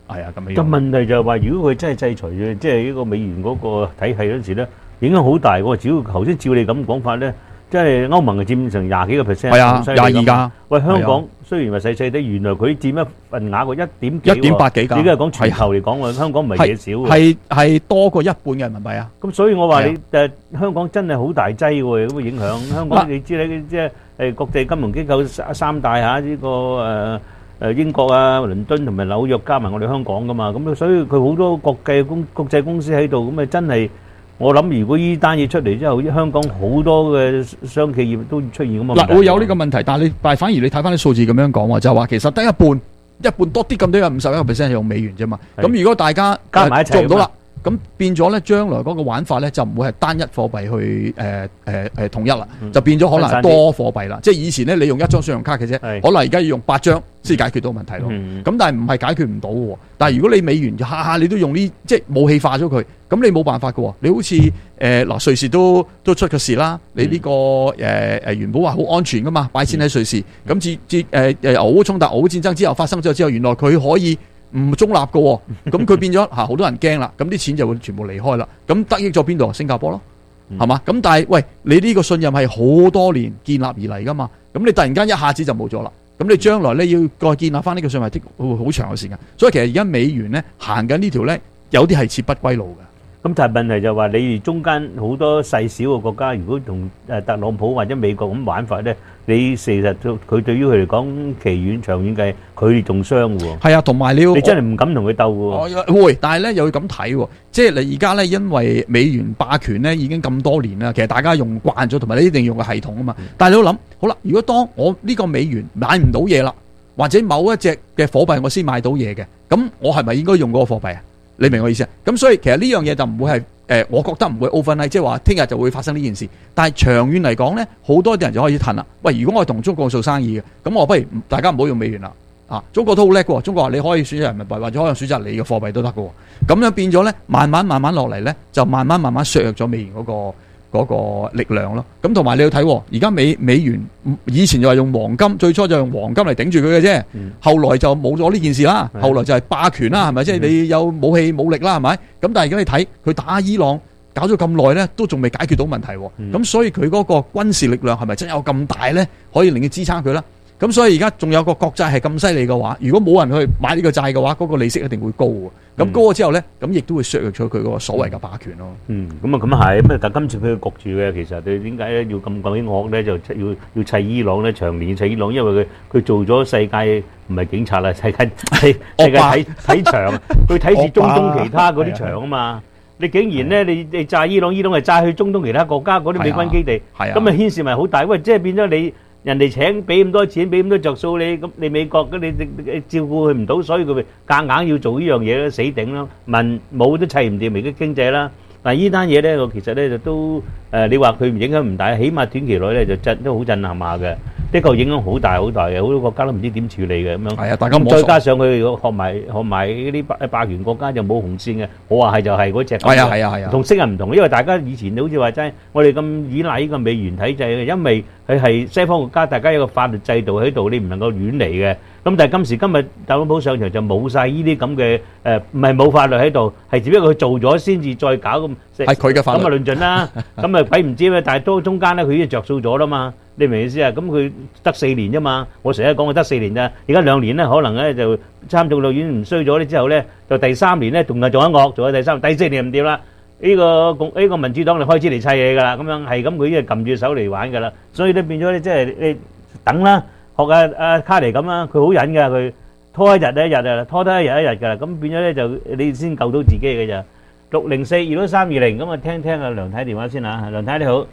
係啊咁樣。 但問題就係話，如果佢真係制裁嘅，即係呢個美元嗰個體系嗰陣時咧，影響好大喎。只要頭先照你咁講法咧，即係歐盟係佔成廿幾個 percent， 係啊，廿二㗎。 喂，香港雖然話細細啲，原來佢佔一份額個一點幾， 一點八幾㗎。 依家係講全球嚟講喎，香港唔係嘢少喎。 係係多過一半嘅人民幣啊。 咁所以我話你誒香港真係好大劑喎，咁嘅影響。香港你知咧，即係誒國際金融機構三三大嚇呢個誒。誒英國啊、倫敦同埋紐約加埋我哋香港噶嘛，咁所以佢好多國際公國際公司喺度，咁啊真係我諗，如果呢單嘢出嚟之後，香港好多嘅商企業都出現咁嘅問題。 嗱，會有呢個問題，但係你但係反而你睇翻啲數字咁樣講喎，就係話其實得一半一半多啲咁多有五十一個 percent 係用美元啫嘛。咁如果大家加埋一齊做唔到啦。咁變咗咧，將來嗰個玩法咧就唔會係單一貨幣去誒誒誒統一啦，嗯、就變咗可能係多貨幣啦。即係以前咧，你用一張信用卡嘅啫，可能而家要用八張先解決到問題咯。咁、嗯、但係唔係解決唔到嘅喎。但係如果你美元下下你都用呢，即係武器化咗佢，咁你冇辦法嘅喎。你好似誒嗱瑞士都都出個事啦。你呢、呢個誒誒、呃、原本話好安全噶嘛，擺錢喺瑞士，咁至至誒誒俄烏衝突、俄烏戰爭之後發生咗之後，原來佢可以唔中立嘅喎，咁佢變咗嚇好多人驚啦，咁啲錢就會全部離開啦。咁得益咗邊度？新加坡咯，係嘛？咁但係喂，你呢個信任係好多年建立而嚟噶嘛？咁你突然間一下子就冇咗啦，咁你將來咧要再建立翻呢個信任，會好長嘅時間。所以其實而家美元咧行緊呢條咧，有啲係設不歸路嘅。 咁但係問題就係話，你哋中間好多細小嘅國家，如果同誒特朗普或者美國咁玩法咧，你事實佢對於佢嚟講，期遠長遠計，佢哋仲傷喎。係啊，同埋你要你真係唔敢同佢鬥喎。 會，但係咧又要咁睇喎，即係你而家咧，因為美元霸權咧已經咁多年啦，其實大家用慣咗，同埋你一定要用個系統啊嘛。但係你要諗，好啦，如果當我呢個美元買唔到嘢啦，或者某一隻嘅貨幣我先買到嘢嘅，咁我係咪應該用嗰個貨幣啊？你明我意思啊？咁所以其實呢樣嘢就唔會係誒、呃，我覺得唔會 overnight，即係話聽日就會發生呢件事。但係長遠嚟講咧，好多啲人就開始褪啦。喂，如果我係同中國做生意嘅，咁我不如大家唔好用美元啦。啊，中國都好叻喎，中國話你可以選擇人民幣，或者可以選擇你嘅貨幣都得嘅喎。咁樣變咗咧，慢慢慢慢落嚟咧，就慢慢慢慢削弱咗美元嗰、嗰個。嗰個力量咯，咁同埋你要睇，而家美美元以前就係用黃金，最初就用黃金嚟頂住佢嘅啫，嗯、後來就冇咗呢件事啦，嗯、後來就係霸權啦，係咪？即係、嗯、你有武器武力啦，係咪？咁但係而家你睇佢打伊朗搞咗咁耐咧，都仲未解決到問題，咁、嗯、所以佢嗰個軍事力量係咪真有咁大咧？可以令佢支撐佢啦？咁所以而家仲有個國債係咁犀利嘅話，如果冇人去買呢個債嘅話，嗰、嗰個利息一定會高喎。咁高咗之後咧，咁亦都會削弱咗佢嗰個所謂嘅霸權咯。 嗯，咁啊咁啊係，咁啊但今次佢焗住嘅，其實你點解咧要咁鬼惡咧？就要要砌伊朗咧，長年砌伊朗，因為佢佢做咗世界唔係警察啦，世界世世界睇睇場，佢睇住中東其他嗰啲場啊嘛。你竟然咧，你你炸伊朗，伊朗係炸去中東其他國家嗰啲美軍基地，咁啊牽涉咪好大？喂，即係變咗你。人哋請俾咁多錢，俾咁多着數你，咁你美國咁你你你照顧佢唔到，所以佢咪夾硬要做呢樣嘢咯，死頂咯，民冇都砌唔掂，而家經濟啦。但係呢單嘢咧，我其實咧就都誒，你話佢唔影響唔大，起碼短期內咧就震都好震撼下嘅，的確影響好大好大嘅，好多國家都唔知點處理嘅咁樣。係啊，大家再加上佢學埋學埋嗰啲霸霸權國家就冇紅線嘅，我話係就係嗰隻。係啊係啊係啊，同昔日唔同，因為大家以前好似話齋，我哋咁依賴呢個美元體制嘅，因為佢係西方國家，大家有個法律制度喺度，你唔能夠亂嚟嘅。咁但係今時今日特朗普上場就冇曬呢啲咁嘅誒，唔係冇法律喺度，係只不過佢做咗先至再搞咁。係佢嘅法律。咁啊論盡啦，咁啊鬼唔知咩？但係都中間咧，佢已經著數咗啦嘛。你明唔明意思啊？咁佢得四年啫嘛。我成日講佢得四年咋，而家兩年咧，可能咧就參眾兩院唔衰咗咧之後咧，就第三年咧仲係做緊惡，做咗第三、第四年唔掂啦。呢個共呢個民主黨就開始嚟砌嘢㗎啦，咁樣係咁，佢已經撳住手嚟玩㗎啦。所以咧變咗咧，即係你等啦。學阿阿卡尼咁啊，佢好忍噶，佢拖一日一日啊，拖得一日一日噶啦，咁變咗咧就你先救到自己嘅咋。六零四二六三二零，咁啊聽聽阿梁太電話先嚇，梁太你好。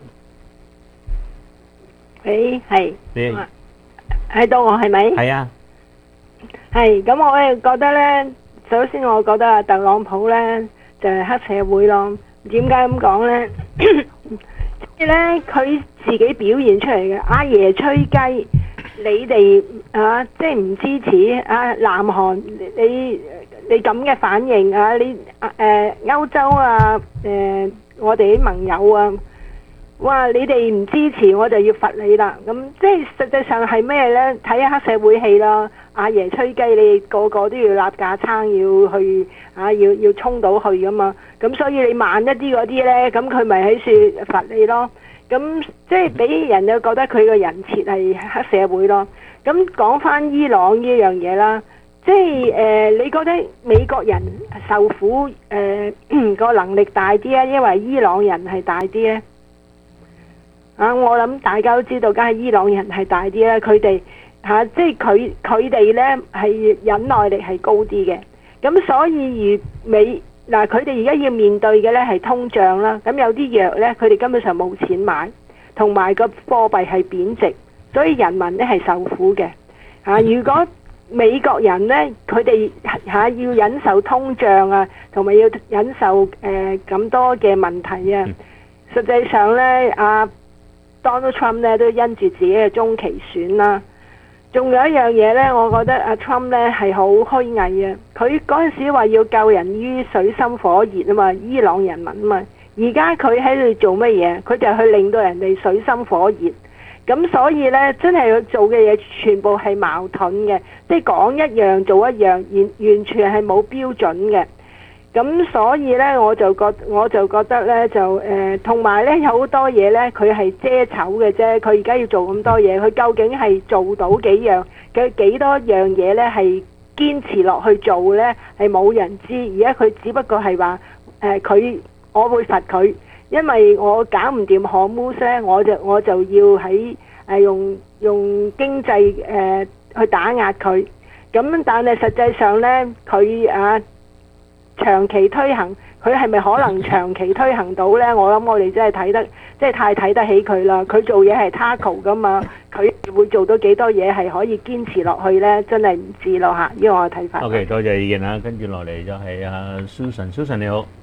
誒係。 你喺度我係咪？ 係啊。 係，咁我咧覺得咧，首先我覺得啊，特朗普咧就係黑社會咯。點解咁講咧？即係咧，佢自己表現出嚟嘅，阿爺吹雞。你哋啊，即係唔支持啊，南韓你你咁嘅反應啊，你誒歐洲啊誒，我哋啲盟友啊， 哇！你哋唔支持我就要罰你啦。咁即係實際上係咩呢？睇下黑社會戲啦，阿爺吹雞，你個個都要立架撐，要去啊，要要衝到去噶嘛。咁所以你慢一啲嗰啲呢，咁佢咪喺處罰你咯。咁即係俾人就覺得佢個人設係黑社會咯。咁講翻伊朗呢樣嘢啦，即係誒、呃，你覺得美國人受苦誒個、呃、能力大啲啊，因為伊朗人係大啲呢？啊！我諗大家都知道，梗係伊朗人係大啲啦。佢哋嚇，即係佢佢哋呢係忍耐力係高啲嘅。咁所以而美嗱，佢哋而家要面對嘅呢係通脹啦。咁有啲藥呢，佢哋根本上冇錢買，同埋個貨幣係貶值，所以人民呢係受苦嘅。嚇、啊！如果美國人呢，佢哋嚇要忍受通脹啊，同埋要忍受誒咁、呃、多嘅問題啊，實際上呢，啊〜Donald Trump 咧都因住自己嘅中期選啦，仲有一樣嘢咧，我覺得阿 Trump 咧係好虛偽嘅。佢嗰陣時話要救人於水深火熱啊嘛，伊朗人民啊嘛，而家佢喺度做乜嘢？佢就去令到人哋水深火熱。咁所以咧，真係佢做嘅嘢全部係矛盾嘅，即係講一樣做一樣，完完全係冇標準嘅。咁所以咧，我就覺我就覺得咧，就誒，同埋咧有好多嘢咧，佢係遮醜嘅啫。佢而家要做咁多嘢，佢究竟係做到幾樣？佢幾多樣嘢咧係堅持落去做咧？係冇人知。而家佢只不過係話誒，佢、呃、我會罰佢，因為我搞唔掂荷姆斯咧，我就我就要喺誒、呃、用用經濟誒、呃、去打壓佢。咁但係實際上咧，佢啊〜長期推行，佢係咪可能長期推行到呢？我諗我哋真係睇得，即係太睇得起佢啦。佢做嘢係 taco 噶嘛，佢會做到幾多嘢係可以堅持落去呢？真係唔知咯嚇。呢個我嘅睇法。 OK， 多謝意見啦。跟住落嚟就係阿 Susan，Susan 你好。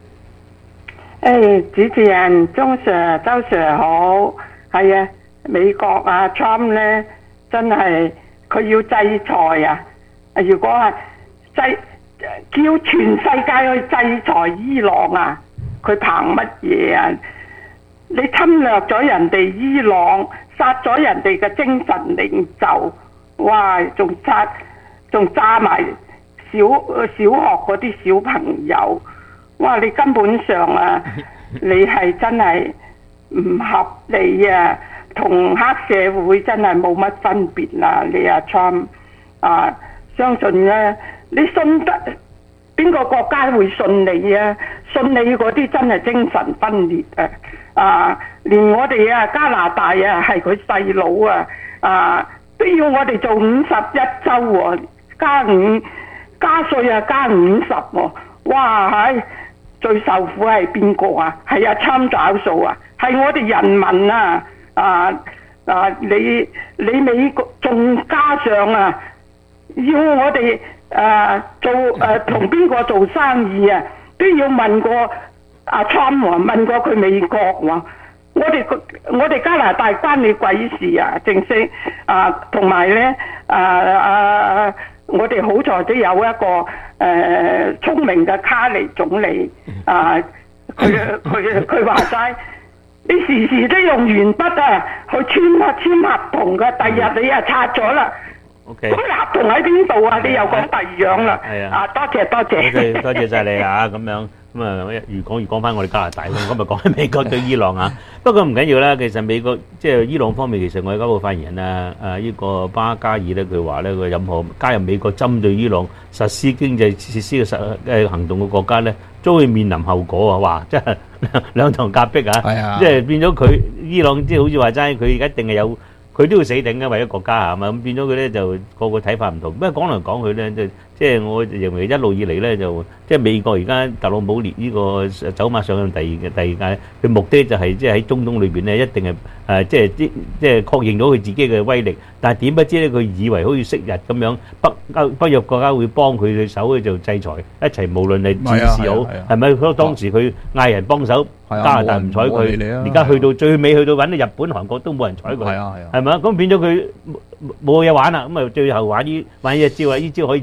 誒，主持人鍾 Sir、周 Sir 好。係啊，美國啊 Trump 呢，真係佢要制裁啊！如果係制叫全世界去制裁伊朗啊！佢憑乜嘢啊？你侵略咗人哋伊朗，殺咗人哋嘅精神領袖，哇！仲殺仲炸埋小小學嗰啲小朋友，哇！你根本上啊，你係真係唔合理啊，同黑社會真係冇乜分別啦！你阿 Trump 啊，相信咧。你信得邊個國家會信你啊？信你嗰啲真係精神分裂啊！啊，連我哋啊加拿大啊係佢細佬啊啊都要我哋做五十一周喎，加五加稅啊加五十喎！哇係最受苦係邊個啊？係啊參找數啊！係我哋人民啊啊啊！你你美國仲加上啊，要我哋。誒、呃、做誒同邊個做生意啊？都要問過阿 Trump 喎，問過佢美國喎。我哋我哋加拿大關你鬼事啊！正式啊，同埋咧啊啊！我哋好在都有一個誒、呃、聰明嘅卡尼總理啊，佢佢佢話齋，你時時都用鉛筆啊去簽簽合同嘅，第日你又拆咗啦。 OK， 咁合同喺邊度啊？你又講第二樣啦。係啊。啊，多謝多謝。 OK，多謝晒你啊！咁樣咁啊，越講越講翻我哋加拿大，咁今日講緊美國對伊朗啊。不過唔緊要啦，其實美國即係伊朗方面，其實我哋交部發言人啊，誒呢個巴加爾咧，佢話咧，佢任何加入美國針對伊朗實施經濟設施嘅實誒行動嘅國家咧，都會面臨後果啊！哇，即係兩頭夾擊啊！係啊，即係變咗佢伊朗，即係好似話齋，佢一定係有。佢都要死頂嘅，為咗國家係嘛，咁變咗佢咧就個個睇法唔同。不過講嚟講去咧，即係即係我認為一路以嚟咧就即係美國而家特朗普列呢個走馬上任第二嘅第二屆，佢目的就係即係喺中東裏邊咧一定係誒即係即即係確認到佢自己嘅威力。但係點不知咧，佢以為好似昔日咁樣北歐北約國家會幫佢嘅手去做制裁，一齊無論係戰事好係咪？嗰當時佢嗌人幫手。加拿大唔睬佢，而家去到最尾去到揾到日本、韓國都冇人睬佢，係啊係啊，係咪啊？咁變咗佢冇嘢玩啦，咁啊最後玩呢玩呢一招啊，呢招可以自己玩到。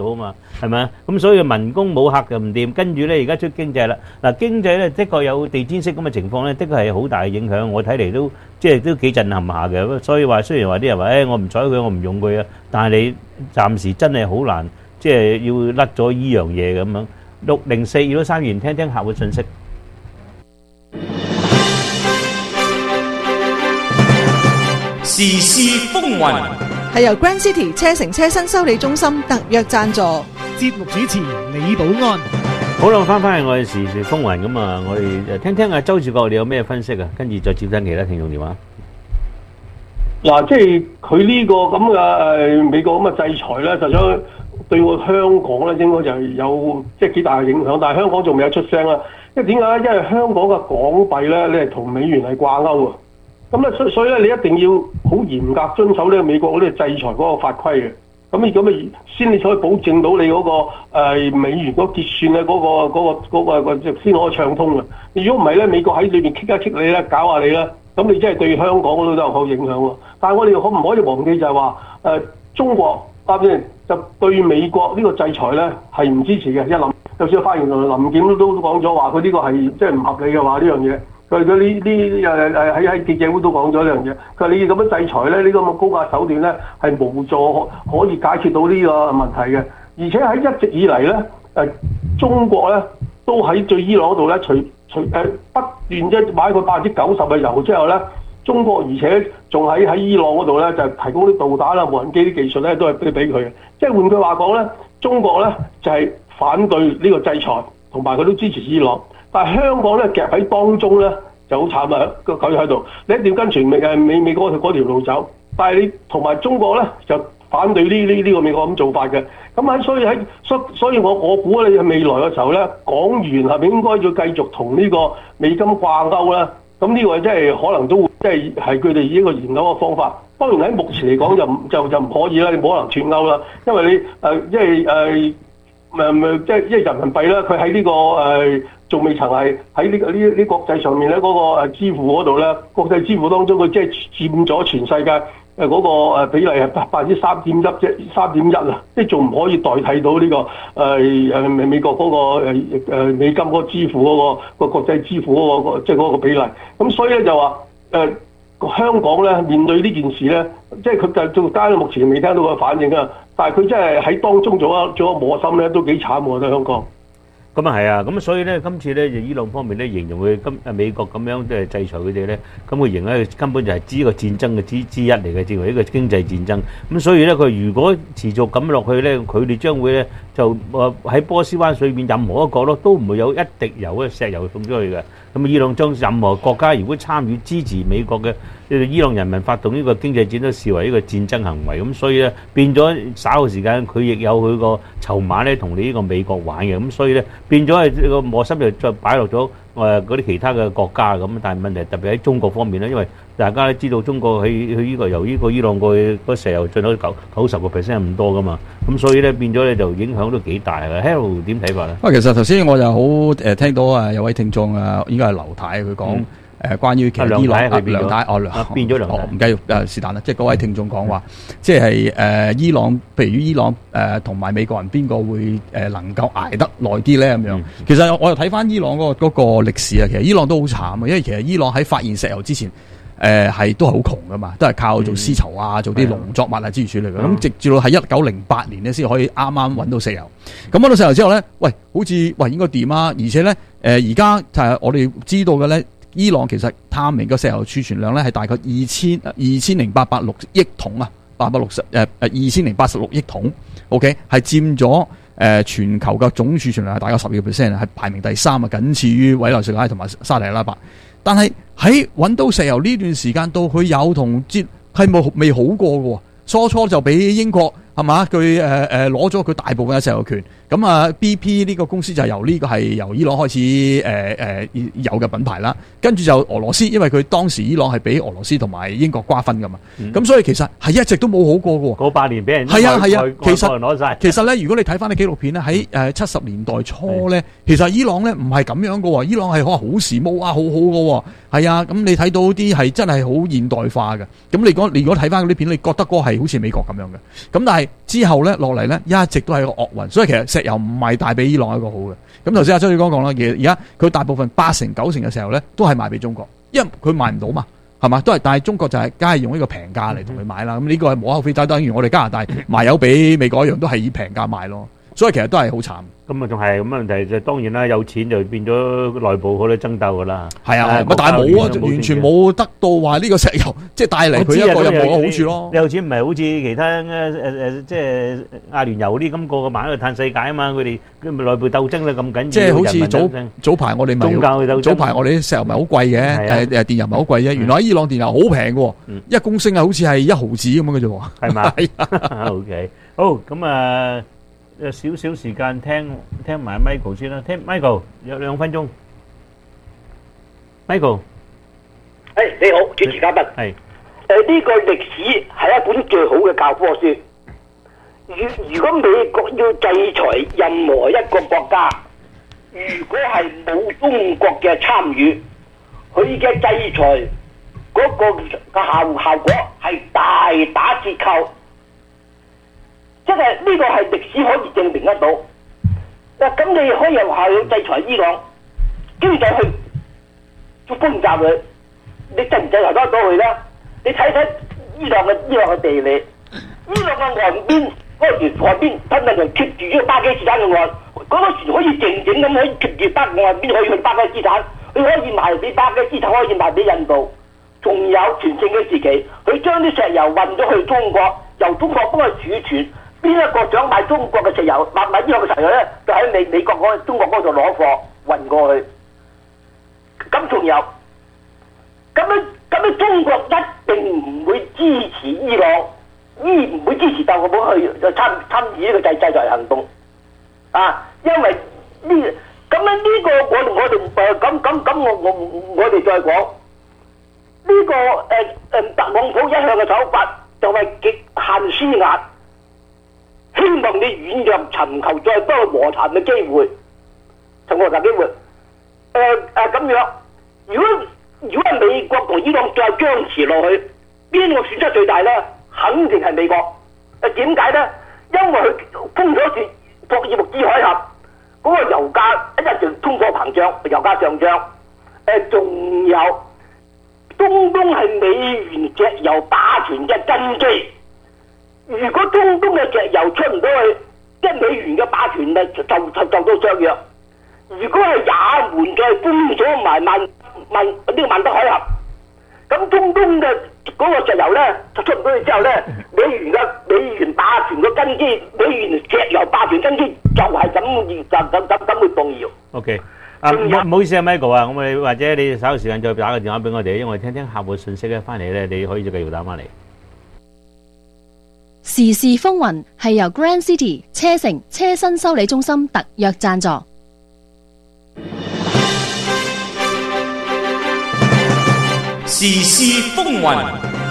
到啊嘛，係咪啊？咁所以民工冇客就唔掂，跟住咧而家出經濟啦。嗱經濟咧的確有地毯式咁嘅情況咧，的確係好大嘅影響。我睇嚟都即係都幾震撼下嘅。所以話雖然話啲人話誒我唔睬佢，我唔用佢啊，但係你暫時真係好難，即係要甩咗依樣嘢咁樣。六零四二六三元，聽聽客戶信息。 時事風雲係由 Grand City 車城車新修理中心特約贊助。 節目主持李寶安。 好啦，翻返去我哋時事風雲咁啊，我哋聽聽阿周志國你有咩分析啊？跟住再接聽其他聽眾電話。 嗱，即係佢呢個咁嘅誒美國咁嘅制裁咧，實際上對我香港咧應該就係有即係幾大嘅影響，但係香港仲未有出聲啦。因為點解咧？因為香港嘅港幣咧，你係同美元係掛鈎啊。咁咧，所所以咧，你一定要好嚴格遵守呢個美國嗰啲制裁嗰個法規嘅。咁咁咪先你可以保證到你嗰、嗰個、呃、美元嗰結算咧嗰、嗰個嗰、嗰個嗰個先可以暢通嘅。如果唔係咧，美國喺裏邊棘一棘你咧，搞下你咧，咁你真係對香港嗰度都有好影響喎。但係我哋可唔可以忘記就係話誒中國啱先就對美國呢個制裁咧係唔支持嘅。一諗就算發言人林檢都都講咗話，佢呢個係即係唔合理嘅話呢樣嘢。佢佢呢呢誒誒喺喺記者會都講咗呢樣嘢。佢話你咁樣制裁咧，呢、呢個咁嘅高壓手段咧係無助可以解決到呢個問題嘅。而且喺一直以嚟咧誒，中國咧都喺對伊朗嗰度咧，隨隨誒不斷即係買佢百分之九十嘅油之後咧，中國而且仲喺喺伊朗嗰度咧就提供啲導彈啦、無人機啲技術咧都係俾俾佢嘅。即係換句話講咧，中國咧就係、是、反對呢個制裁，同埋佢都支持伊朗。但係香港咧夾喺當中咧就好慘啊！個狗喺度，你一定要跟隨美誒美美國嗰條路走。但係你同埋中國咧就反對呢呢呢個美國咁做法嘅。咁喺所以喺所所以我我估咧未來嘅時候咧，港元係咪應該要繼續同呢個美金掛鈎咧？咁呢個真係可能都會即係係佢哋一個研究嘅方法。當然喺目前嚟講就就就唔可以啦，你冇可能脫鈎啦，因為你誒、呃、因為誒。呃誒誒，即係因為人民幣咧，佢喺呢個誒仲未曾係喺呢個呢呢國際上面咧嗰個誒支付嗰度咧，國際支付當中佢即係佔咗全世界誒嗰個誒比例係百百分之三點一啫，三點一啊，即係仲唔可以代替到呢個誒誒美美國嗰個誒誒美金嗰個支付嗰個個國際支付嗰個即係嗰個比例。咁所以咧就話誒香港咧面對呢件事咧，即係佢就到間目前未聽到個反應啊。但係佢真係喺當中做咗做咗磨心咧，都幾慘喎！喺香港。 咁啊係啊，咁所以咧，今次咧就伊朗方面咧形容佢今誒美國咁樣即係制裁佢哋咧，咁佢形容咧根本就係指一個戰爭嘅之之一嚟嘅，認為一個經濟戰爭。咁所以咧，佢如果持續咁落去咧，佢哋將會咧就誒喺波斯灣水面任何一個角落都唔會有一滴油嘅石油送出去嘅。咁伊朗將任何國家如果參與支持美國嘅伊朗人民發動呢個經濟戰，都視為一個戰爭行為。咁所以咧變咗稍後時間，佢亦有佢個籌碼咧同你呢個美國玩嘅。咁所以咧變咗係個磨心就再擺落咗誒嗰啲其他嘅國家咁。但係問題特別喺中國方面咧，因為大家都知道中國去去呢個由呢個伊朗過去嗰石油進口九九十個 percent 咁多噶嘛。咁所以咧變咗咧就影響都幾大嘅。Harold 點睇法咧？ 啊，其實頭先我就好誒聽到啊有位聽眾啊，應該係劉太佢講。嗯誒關於其實伊朗啊梁太哦梁變咗梁太， 唔緊要誒是但啦，即係嗰位聽眾講話，即係誒伊朗，譬如伊朗誒同埋美國人邊個會誒能夠捱得耐啲咧咁樣？其實我又睇翻伊朗嗰個嗰個歷史啊，其實伊朗都好慘啊，因為其實伊朗喺發現石油之前，誒係都係好窮噶嘛，都係靠做絲綢啊，做啲農作物啊之類處理嘅。咁直至到喺一九零八年咧，先可以啱啱揾到石油。咁揾到石油之後咧，喂，好似喂應該掂啊！而且咧，誒而家就係我哋知道嘅咧。伊朗其實探明個石油儲存量咧係大概二千二千零八百六億桶啊，八百六十誒誒二千零八十六億桶 ，OK 係佔咗誒全球嘅總儲存量係大概十二個 percent 係排名第三啊，僅次於委內瑞拉同埋沙特阿拉伯。但係喺揾到石油呢段時間到佢有同接係冇未好過嘅喎，初初就俾英國係嘛佢誒誒攞咗佢大部分嘅石油權， 咁啊 B P 呢個公司就由呢個係由伊朗開始誒誒、呃呃、有嘅品牌啦，跟住就俄羅斯，因為佢當時伊朗係俾俄羅斯同埋英國瓜分噶嘛，咁、嗯、所以其實係一直都冇好過嘅喎。 嗰八年俾人係啊係啊，其實攞曬。 其實咧，如果你睇翻啲紀錄片咧，喺誒七十年代初咧，其實伊朗咧唔係咁樣嘅喎，伊朗係可能好時髦啊，好好嘅喎，係啊，咁你睇到啲係真係好現代化嘅。咁你講，你如果睇翻嗰啲片，你覺得嗰個係好似美國咁樣嘅。咁但係之後咧落嚟咧，一直都係個惡運，所以其實石油唔係帶俾伊朗一個好嘅。咁頭先阿周宇剛講啦，而而家佢大部分八成九成嘅石油咧都係賣俾中國，因為佢賣唔到嘛，係嘛？都係，但係中國就係梗係用呢個平價嚟同佢買啦。咁呢個係無可厚非，就等於我哋加拿大賣油俾美國一樣，都係以平價賣咯。所以其實都係好慘。 咁啊，仲係咁問題就當然啦，有錢就變咗內部好多爭鬥噶啦。 係啊，但係冇啊，完全冇得到話呢個石油即係帶嚟佢一個任何嘅好處咯。 你有錢唔係好似其他誒誒即係阿聯酋啲咁個個買去嘆世界啊嘛，佢哋佢咪內部鬥爭咧咁緊要。 即係好似早早排我哋咪宗教嘅鬥爭， 早排我哋啲石油咪好貴嘅，誒誒電油咪好貴啫。原來喺伊朗電油好平嘅，一公升啊好似係一毫子咁樣嘅啫喎。 係嘛？OK，好咁啊。有少少時間聽聽埋 Michael 先啦，聽 Michael 有兩分鐘。Michael， 誒你好，主持嘉賓。係。誒呢個歷史係一本最好嘅教科書。如如果美國要制裁任何一個國家，如果係冇中國嘅參與，佢嘅制裁嗰個嘅效效果係大打折扣。即係呢個係歷史可以證明得到。嗱，咁你可以有效去制裁伊朗，經濟去做轟炸佢，你制唔制裁得到佢咧？你睇睇伊朗嘅伊朗嘅地理，伊朗嘅岸邊嗰個沿岸邊，真係就貼住呢個巴基斯坦嘅岸，嗰、那個船可以靜靜咁可以貼住巴岸邊可以去巴基斯坦，佢可以賣俾巴基斯坦，可以賣俾印度。仲有全盛嘅時期，佢將啲石油運咗去中國，由中國幫佢儲存。邊一個想買中國嘅石油，買買伊朗嘅石油咧，就喺美美國嗰中國嗰度攞貨運過去。咁仲有，咁樣咁樣中國一定唔會支持伊朗，依唔會支持特朗普去參參與呢個制制裁行動。啊，因為呢咁樣呢個我我哋誒咁咁咁我我我哋再講呢、這個誒誒、呃、特朗普一向嘅手法就係極限施壓。希望你軟弱，尋求再多和談嘅機會，尋和談機會。誒誒咁樣，如果如果係美國同伊朗再僵持落去，邊個損失最大咧？肯定係美國。誒點解咧？因為佢封咗住霍爾木茲海峽，嗰、那個油價一直通貨膨脹，油價上漲。誒、呃、仲有中東係美元石油霸權嘅根基。如果中東嘅石油出唔到去，即係美元嘅霸權咪就就就到削弱。如果係也門再封咗埋曼曼呢個曼德海峽，咁中東嘅嗰個石油咧就出唔到去之後咧，美元嘅美元霸權嘅根基，美元石油霸權根基就係咁就咁咁咁會動搖。 OK， 啊唔好意思啊 Michael 啊，我哋或者你稍後時間再打個電話俾我哋，因為我哋聽聽客戶信息咧，翻嚟咧你可以再繼續打翻嚟。 時事風雲係由 Grand City 車城車身修理中心特約贊助。 時事風雲，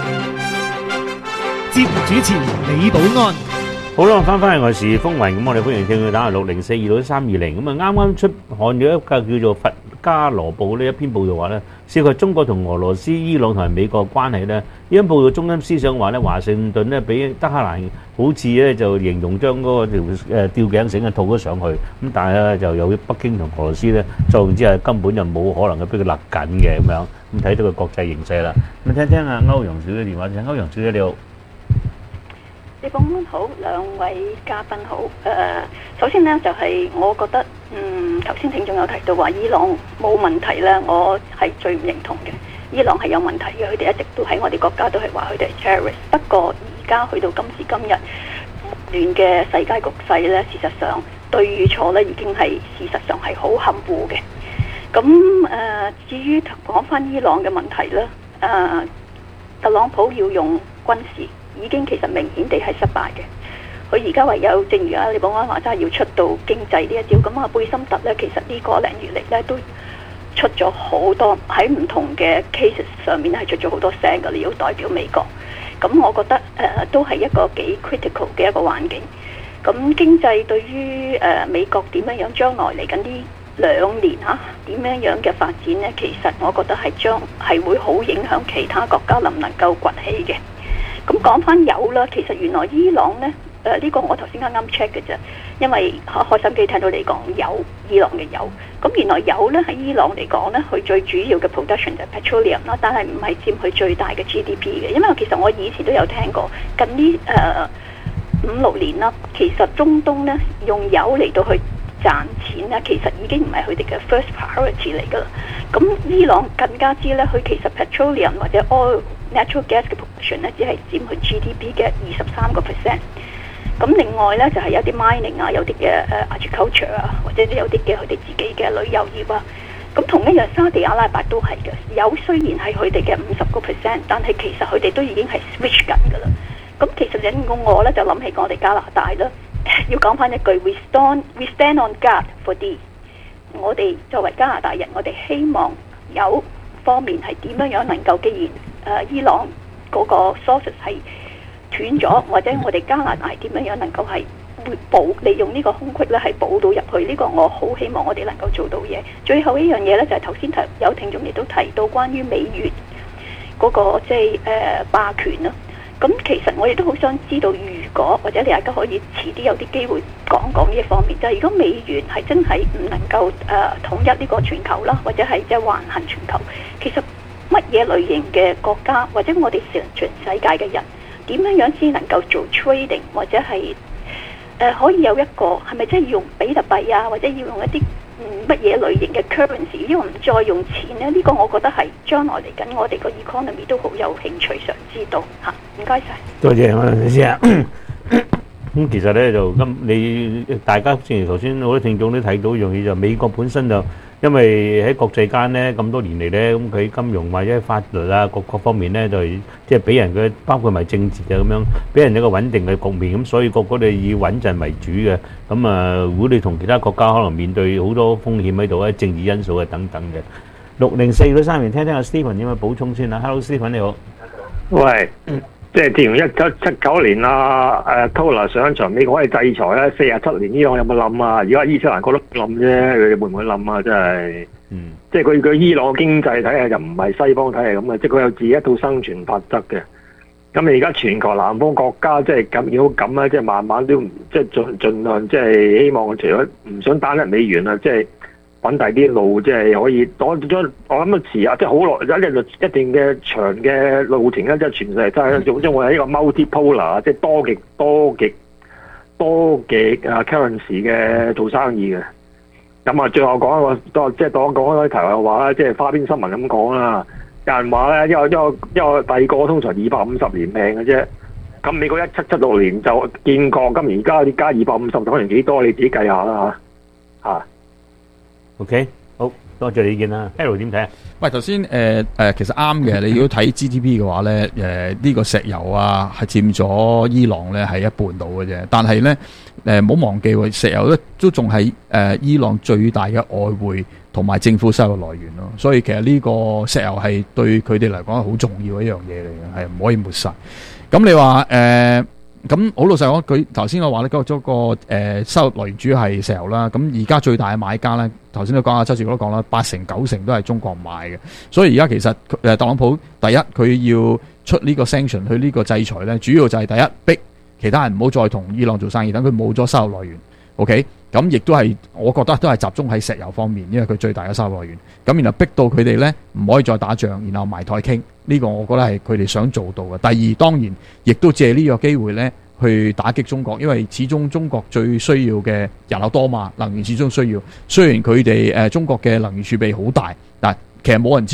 節目主持李寶安。 好啦，翻返嚟我時事風雲，咁我哋歡迎聽佢打嚟六零四二六三二零。咁啊，啱啱出刊咗一個叫做《佛家羅報》呢一篇報道話咧，涉及中國同俄羅斯、伊朗同埋美國關係咧。呢篇報道中心思想話咧，華盛頓咧俾德黑蘭好似咧就形容將嗰個條誒吊頸繩啊套咗上去，咁但係咧就有北京同俄羅斯咧作用之下根本就冇可能嘅俾佢勒緊嘅咁樣。咁睇到個國際形勢啦。咁聽聽阿歐陽小姐電話，請歐陽小姐你好。 李寶安好，兩位嘉賓好。誒、呃，首先呢，就係、是、我覺得，嗯，頭先聽眾有提到話伊朗冇問題咧，我係最唔認同嘅。伊朗係有問題嘅，佢哋一直都喺我哋國家都係話佢哋係 terrorist。不過而家去到今時今日亂嘅世界局勢咧，事實上對與錯咧已經係事實上係好含糊嘅。咁誒、呃，至於講翻伊朗嘅問題咧，誒、呃，特朗普要用軍事。已經其實明顯地係失敗嘅， 佢而家唯有正如啊李寶安話齋要出到經濟呢一招，咁啊貝森特咧其實呢個零月嚟咧都出咗好多喺唔同嘅 cases 上面係出咗好多聲㗎，你要代表美國。咁我覺得誒、呃、都係一個幾 critical 嘅一個環境。咁經濟對於誒、呃、美國點樣樣將來嚟緊呢兩年嚇點樣樣嘅發展呢？其實我覺得係將係會好影響其他國家能唔能夠崛起嘅。咁講翻油啦，其實原來伊朗呢，誒、呃、呢、呢個我頭先啱啱 check 嘅啫，因為開心機聽到你講油，伊朗嘅油。咁原來油呢喺伊朗嚟講呢，佢最主要嘅 production 就係 petroleum 啦，但係唔係佔佢最大嘅 G D P 嘅。因為其實我以前都有聽過，近呢誒、呃、五六年啦，其實中東呢用油嚟到去賺錢呢，其實已經唔係佢哋嘅 first priority 嚟㗎啦。咁伊朗更加知呢，佢其實 petroleum 或者 oil natural gas 嘅 production 呢，只係佔佢 G D P 嘅二十三個 percent。咁另外咧就係、是、有啲 mining 啊，有啲嘅誒 agriculture 啊，或者有啲嘅佢哋自己嘅旅遊業啊。咁同一樣沙地阿拉伯都係嘅，油雖然係佢哋嘅五十個 percent，但係其實佢哋都已經係 switch 緊㗎啦。咁其實引我我咧就諗起我哋加拿大啦，要講翻一句 we stand we stand on guard for this。我哋作為加拿大人，我哋希望油方面係點樣樣能夠，既然誒、呃、伊朗嗰個 sources 係斷咗，或者我哋加拿大點樣樣能夠係會補利用呢個空隙咧，係補到入去。呢個我好希望我哋能夠做到嘢。最後一樣嘢咧，就係頭先提有聽眾亦都提到關於美元嗰個即係誒霸權啦。咁其實我亦都好想知道，如果或者你大家可以遲啲有啲機會講講呢一方面，就係如果美元係真係唔能夠誒統一呢個全球啦，或者係即係橫行全球，其實乜嘢類型嘅國家或者我哋全全世界嘅人，點樣樣先能夠做 trading 或者係誒、呃、可以有一個係咪真係要用比特幣啊，或者要用一啲乜嘢類型嘅 currency， 因為唔再用錢咧？呢、這個我覺得係將來嚟緊我哋個 economy 都好有興趣想知道嚇。唔該晒，多謝我哋先啊。 咁其實咧就今你大家正如頭先好多聽眾都睇到一樣嘢，就美國本身就因為喺國際間咧咁多年嚟咧，咁佢金融或者法律啊各各方面咧就係即係俾人嘅，包括埋政治啊咁樣，俾人一個穩定嘅局面，咁所以個個都以穩陣為主嘅。咁啊，如果你同其他國家可能面對好多風險喺度咧，政治因素啊等等嘅。六零四嗰三年，聽聽阿 Stephen 點樣補充先啦。Hello，Stephen 你好。 喂。即係自從一九七九年啦，誒 Tola 上場，美國可以制裁咧，四十七年伊朗有冇冧啊？而家伊斯蘭覺得冧啫，佢哋會唔會冧啊？真係，嗯，即係佢佢伊朗嘅經濟體系就唔係西方體系咁嘅，即係佢有自己一套生存法則嘅。咁你而家全球南方國家即係咁要咁啦，即係慢慢都即係盡盡量即係希望除咗唔想單一美元啊，即係揾第啲路，即係可以攞咗我諗啊遲啊，即係好耐有一一定嘅長嘅路程咧，即係全世界真係做，因為係一個 multipolar 即係多極多極多極啊 currency 嘅做生意嘅。咁啊，最後講一個多即係當講開題外話啦，即係花邊新聞咁講啦。有人話咧，因為因為因為第二個通常二百五十年命嘅啫。咁美國一七七六年就見過，咁而家你加二百五十，可能幾多？你自己計下啦嚇嚇。 OK，好多謝你意見啦。Harold 點睇啊？ 喂，頭先誒誒，其實啱嘅。你如果睇 G D P 嘅話咧，誒、呃、呢、這個石油啊係佔咗伊朗咧係一半到嘅啫。但係咧誒，唔好忘記喎，石油咧都仲係誒伊朗最大嘅外匯同埋政府收入來源咯。所以其實呢個石油係對佢哋嚟講係好重要一樣嘢嚟嘅，係唔可以抹殺。咁你話誒？呃咁好老實講，佢頭先我話咧，嗰咗個誒收入來源主要係石油啦。咁而家最大嘅買家咧，頭先都講阿周志都講啦，八成九成都係中國買嘅。所以而家其實誒特朗普第一佢要出呢個 sanction 去呢個制裁咧，主要就係第一逼其他人唔好再同伊朗做生意，等佢冇咗收入來源。OK，咁亦都係我覺得都係集中喺石油方面，因為佢最大嘅收入來源。咁然後逼到佢哋咧唔可以再打仗，然後埋台傾。呢個我覺得係佢哋想做到嘅。第二當然亦都借呢個機會咧去打擊中國，因為始終中國最需要嘅人口多嘛，能源始終需要。雖然佢哋誒中國嘅能源儲備好大，但其實冇人知中國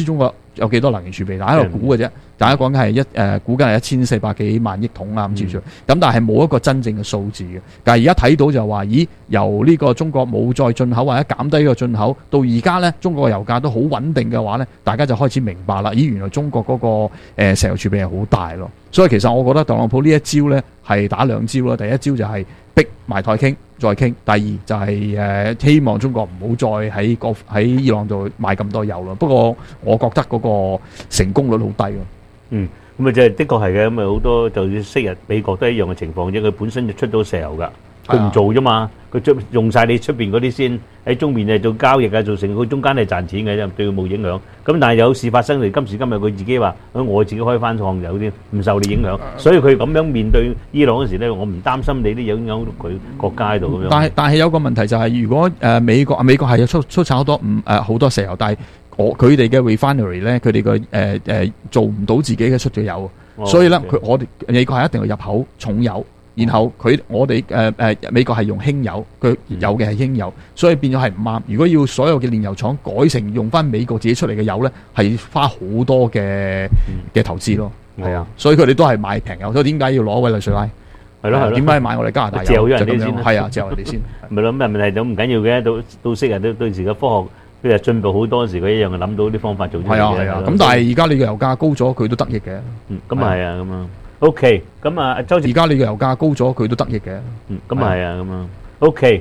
有幾多能源儲備，大家喺度估嘅啫。大家講緊係一誒估緊係一千四百幾萬億桶啊咁之類，咁但係冇一個真正嘅數字嘅。但係而家睇到就話，咦，由呢個中國冇再進口或者減低個進口，到而家咧中國嘅油價都好穩定嘅話咧，大家就開始明白啦。咦，原來中國嗰個誒石油儲備係好大咯。所以其實我覺得特朗普呢一招咧係打兩招啦。第一招就係逼埋台傾，再傾；第二就係誒希望中國唔好再喺個喺伊朗度買咁多油咯。不過我覺得嗰個成功率好低咯。 嗯，咁啊，就係的確係嘅，咁啊好多就算昔日美國都係一樣嘅情況啫。佢本身就出到石油㗎，佢唔做啫嘛，佢出用曬你出邊嗰啲先喺中面誒做交易啊，做成佢中間係賺錢嘅啫，對佢冇影響。咁但係有事發生嚟，今時今日佢自己話，我自己開翻廠有啲唔受你影響，所以佢咁樣面對伊朗嗰時咧，我唔擔心你啲影響佢國家喺度咁樣。 但係但係有個問題就係，如果誒美國啊美國係有出出產好多唔誒好多石油，但係我佢哋嘅 refinery 咧，佢哋嘅誒誒做唔到自己嘅出咗油， 哦所以咧 okay 佢我哋美國係一定要入口重油，然後佢我哋誒誒美國係用輕油，佢有嘅係輕油，所以變咗係唔啱。如果要所有嘅煉油廠改成用翻美國自己出嚟嘅油咧，係花好多嘅嘅投資咯。係啊，所以佢哋都係買平油。所以點解要攞委內瑞拉？ 係咯係咯， 點解買我哋加拿大油？ 借咗人哋先， 係啊，借人哋先。 咪諗問題都唔緊要嘅，到到昔日都到時嘅科學。佢就進步好多時，佢一樣係諗到啲方法做出嚟嘅。係啊係啊，咁但係而家你嘅油價高咗，佢都得益嘅。 嗯，咁啊係啊，咁啊 OK，咁啊周， 而家你嘅油價高咗，佢都得益嘅。 嗯，咁啊係啊，咁啊 OK。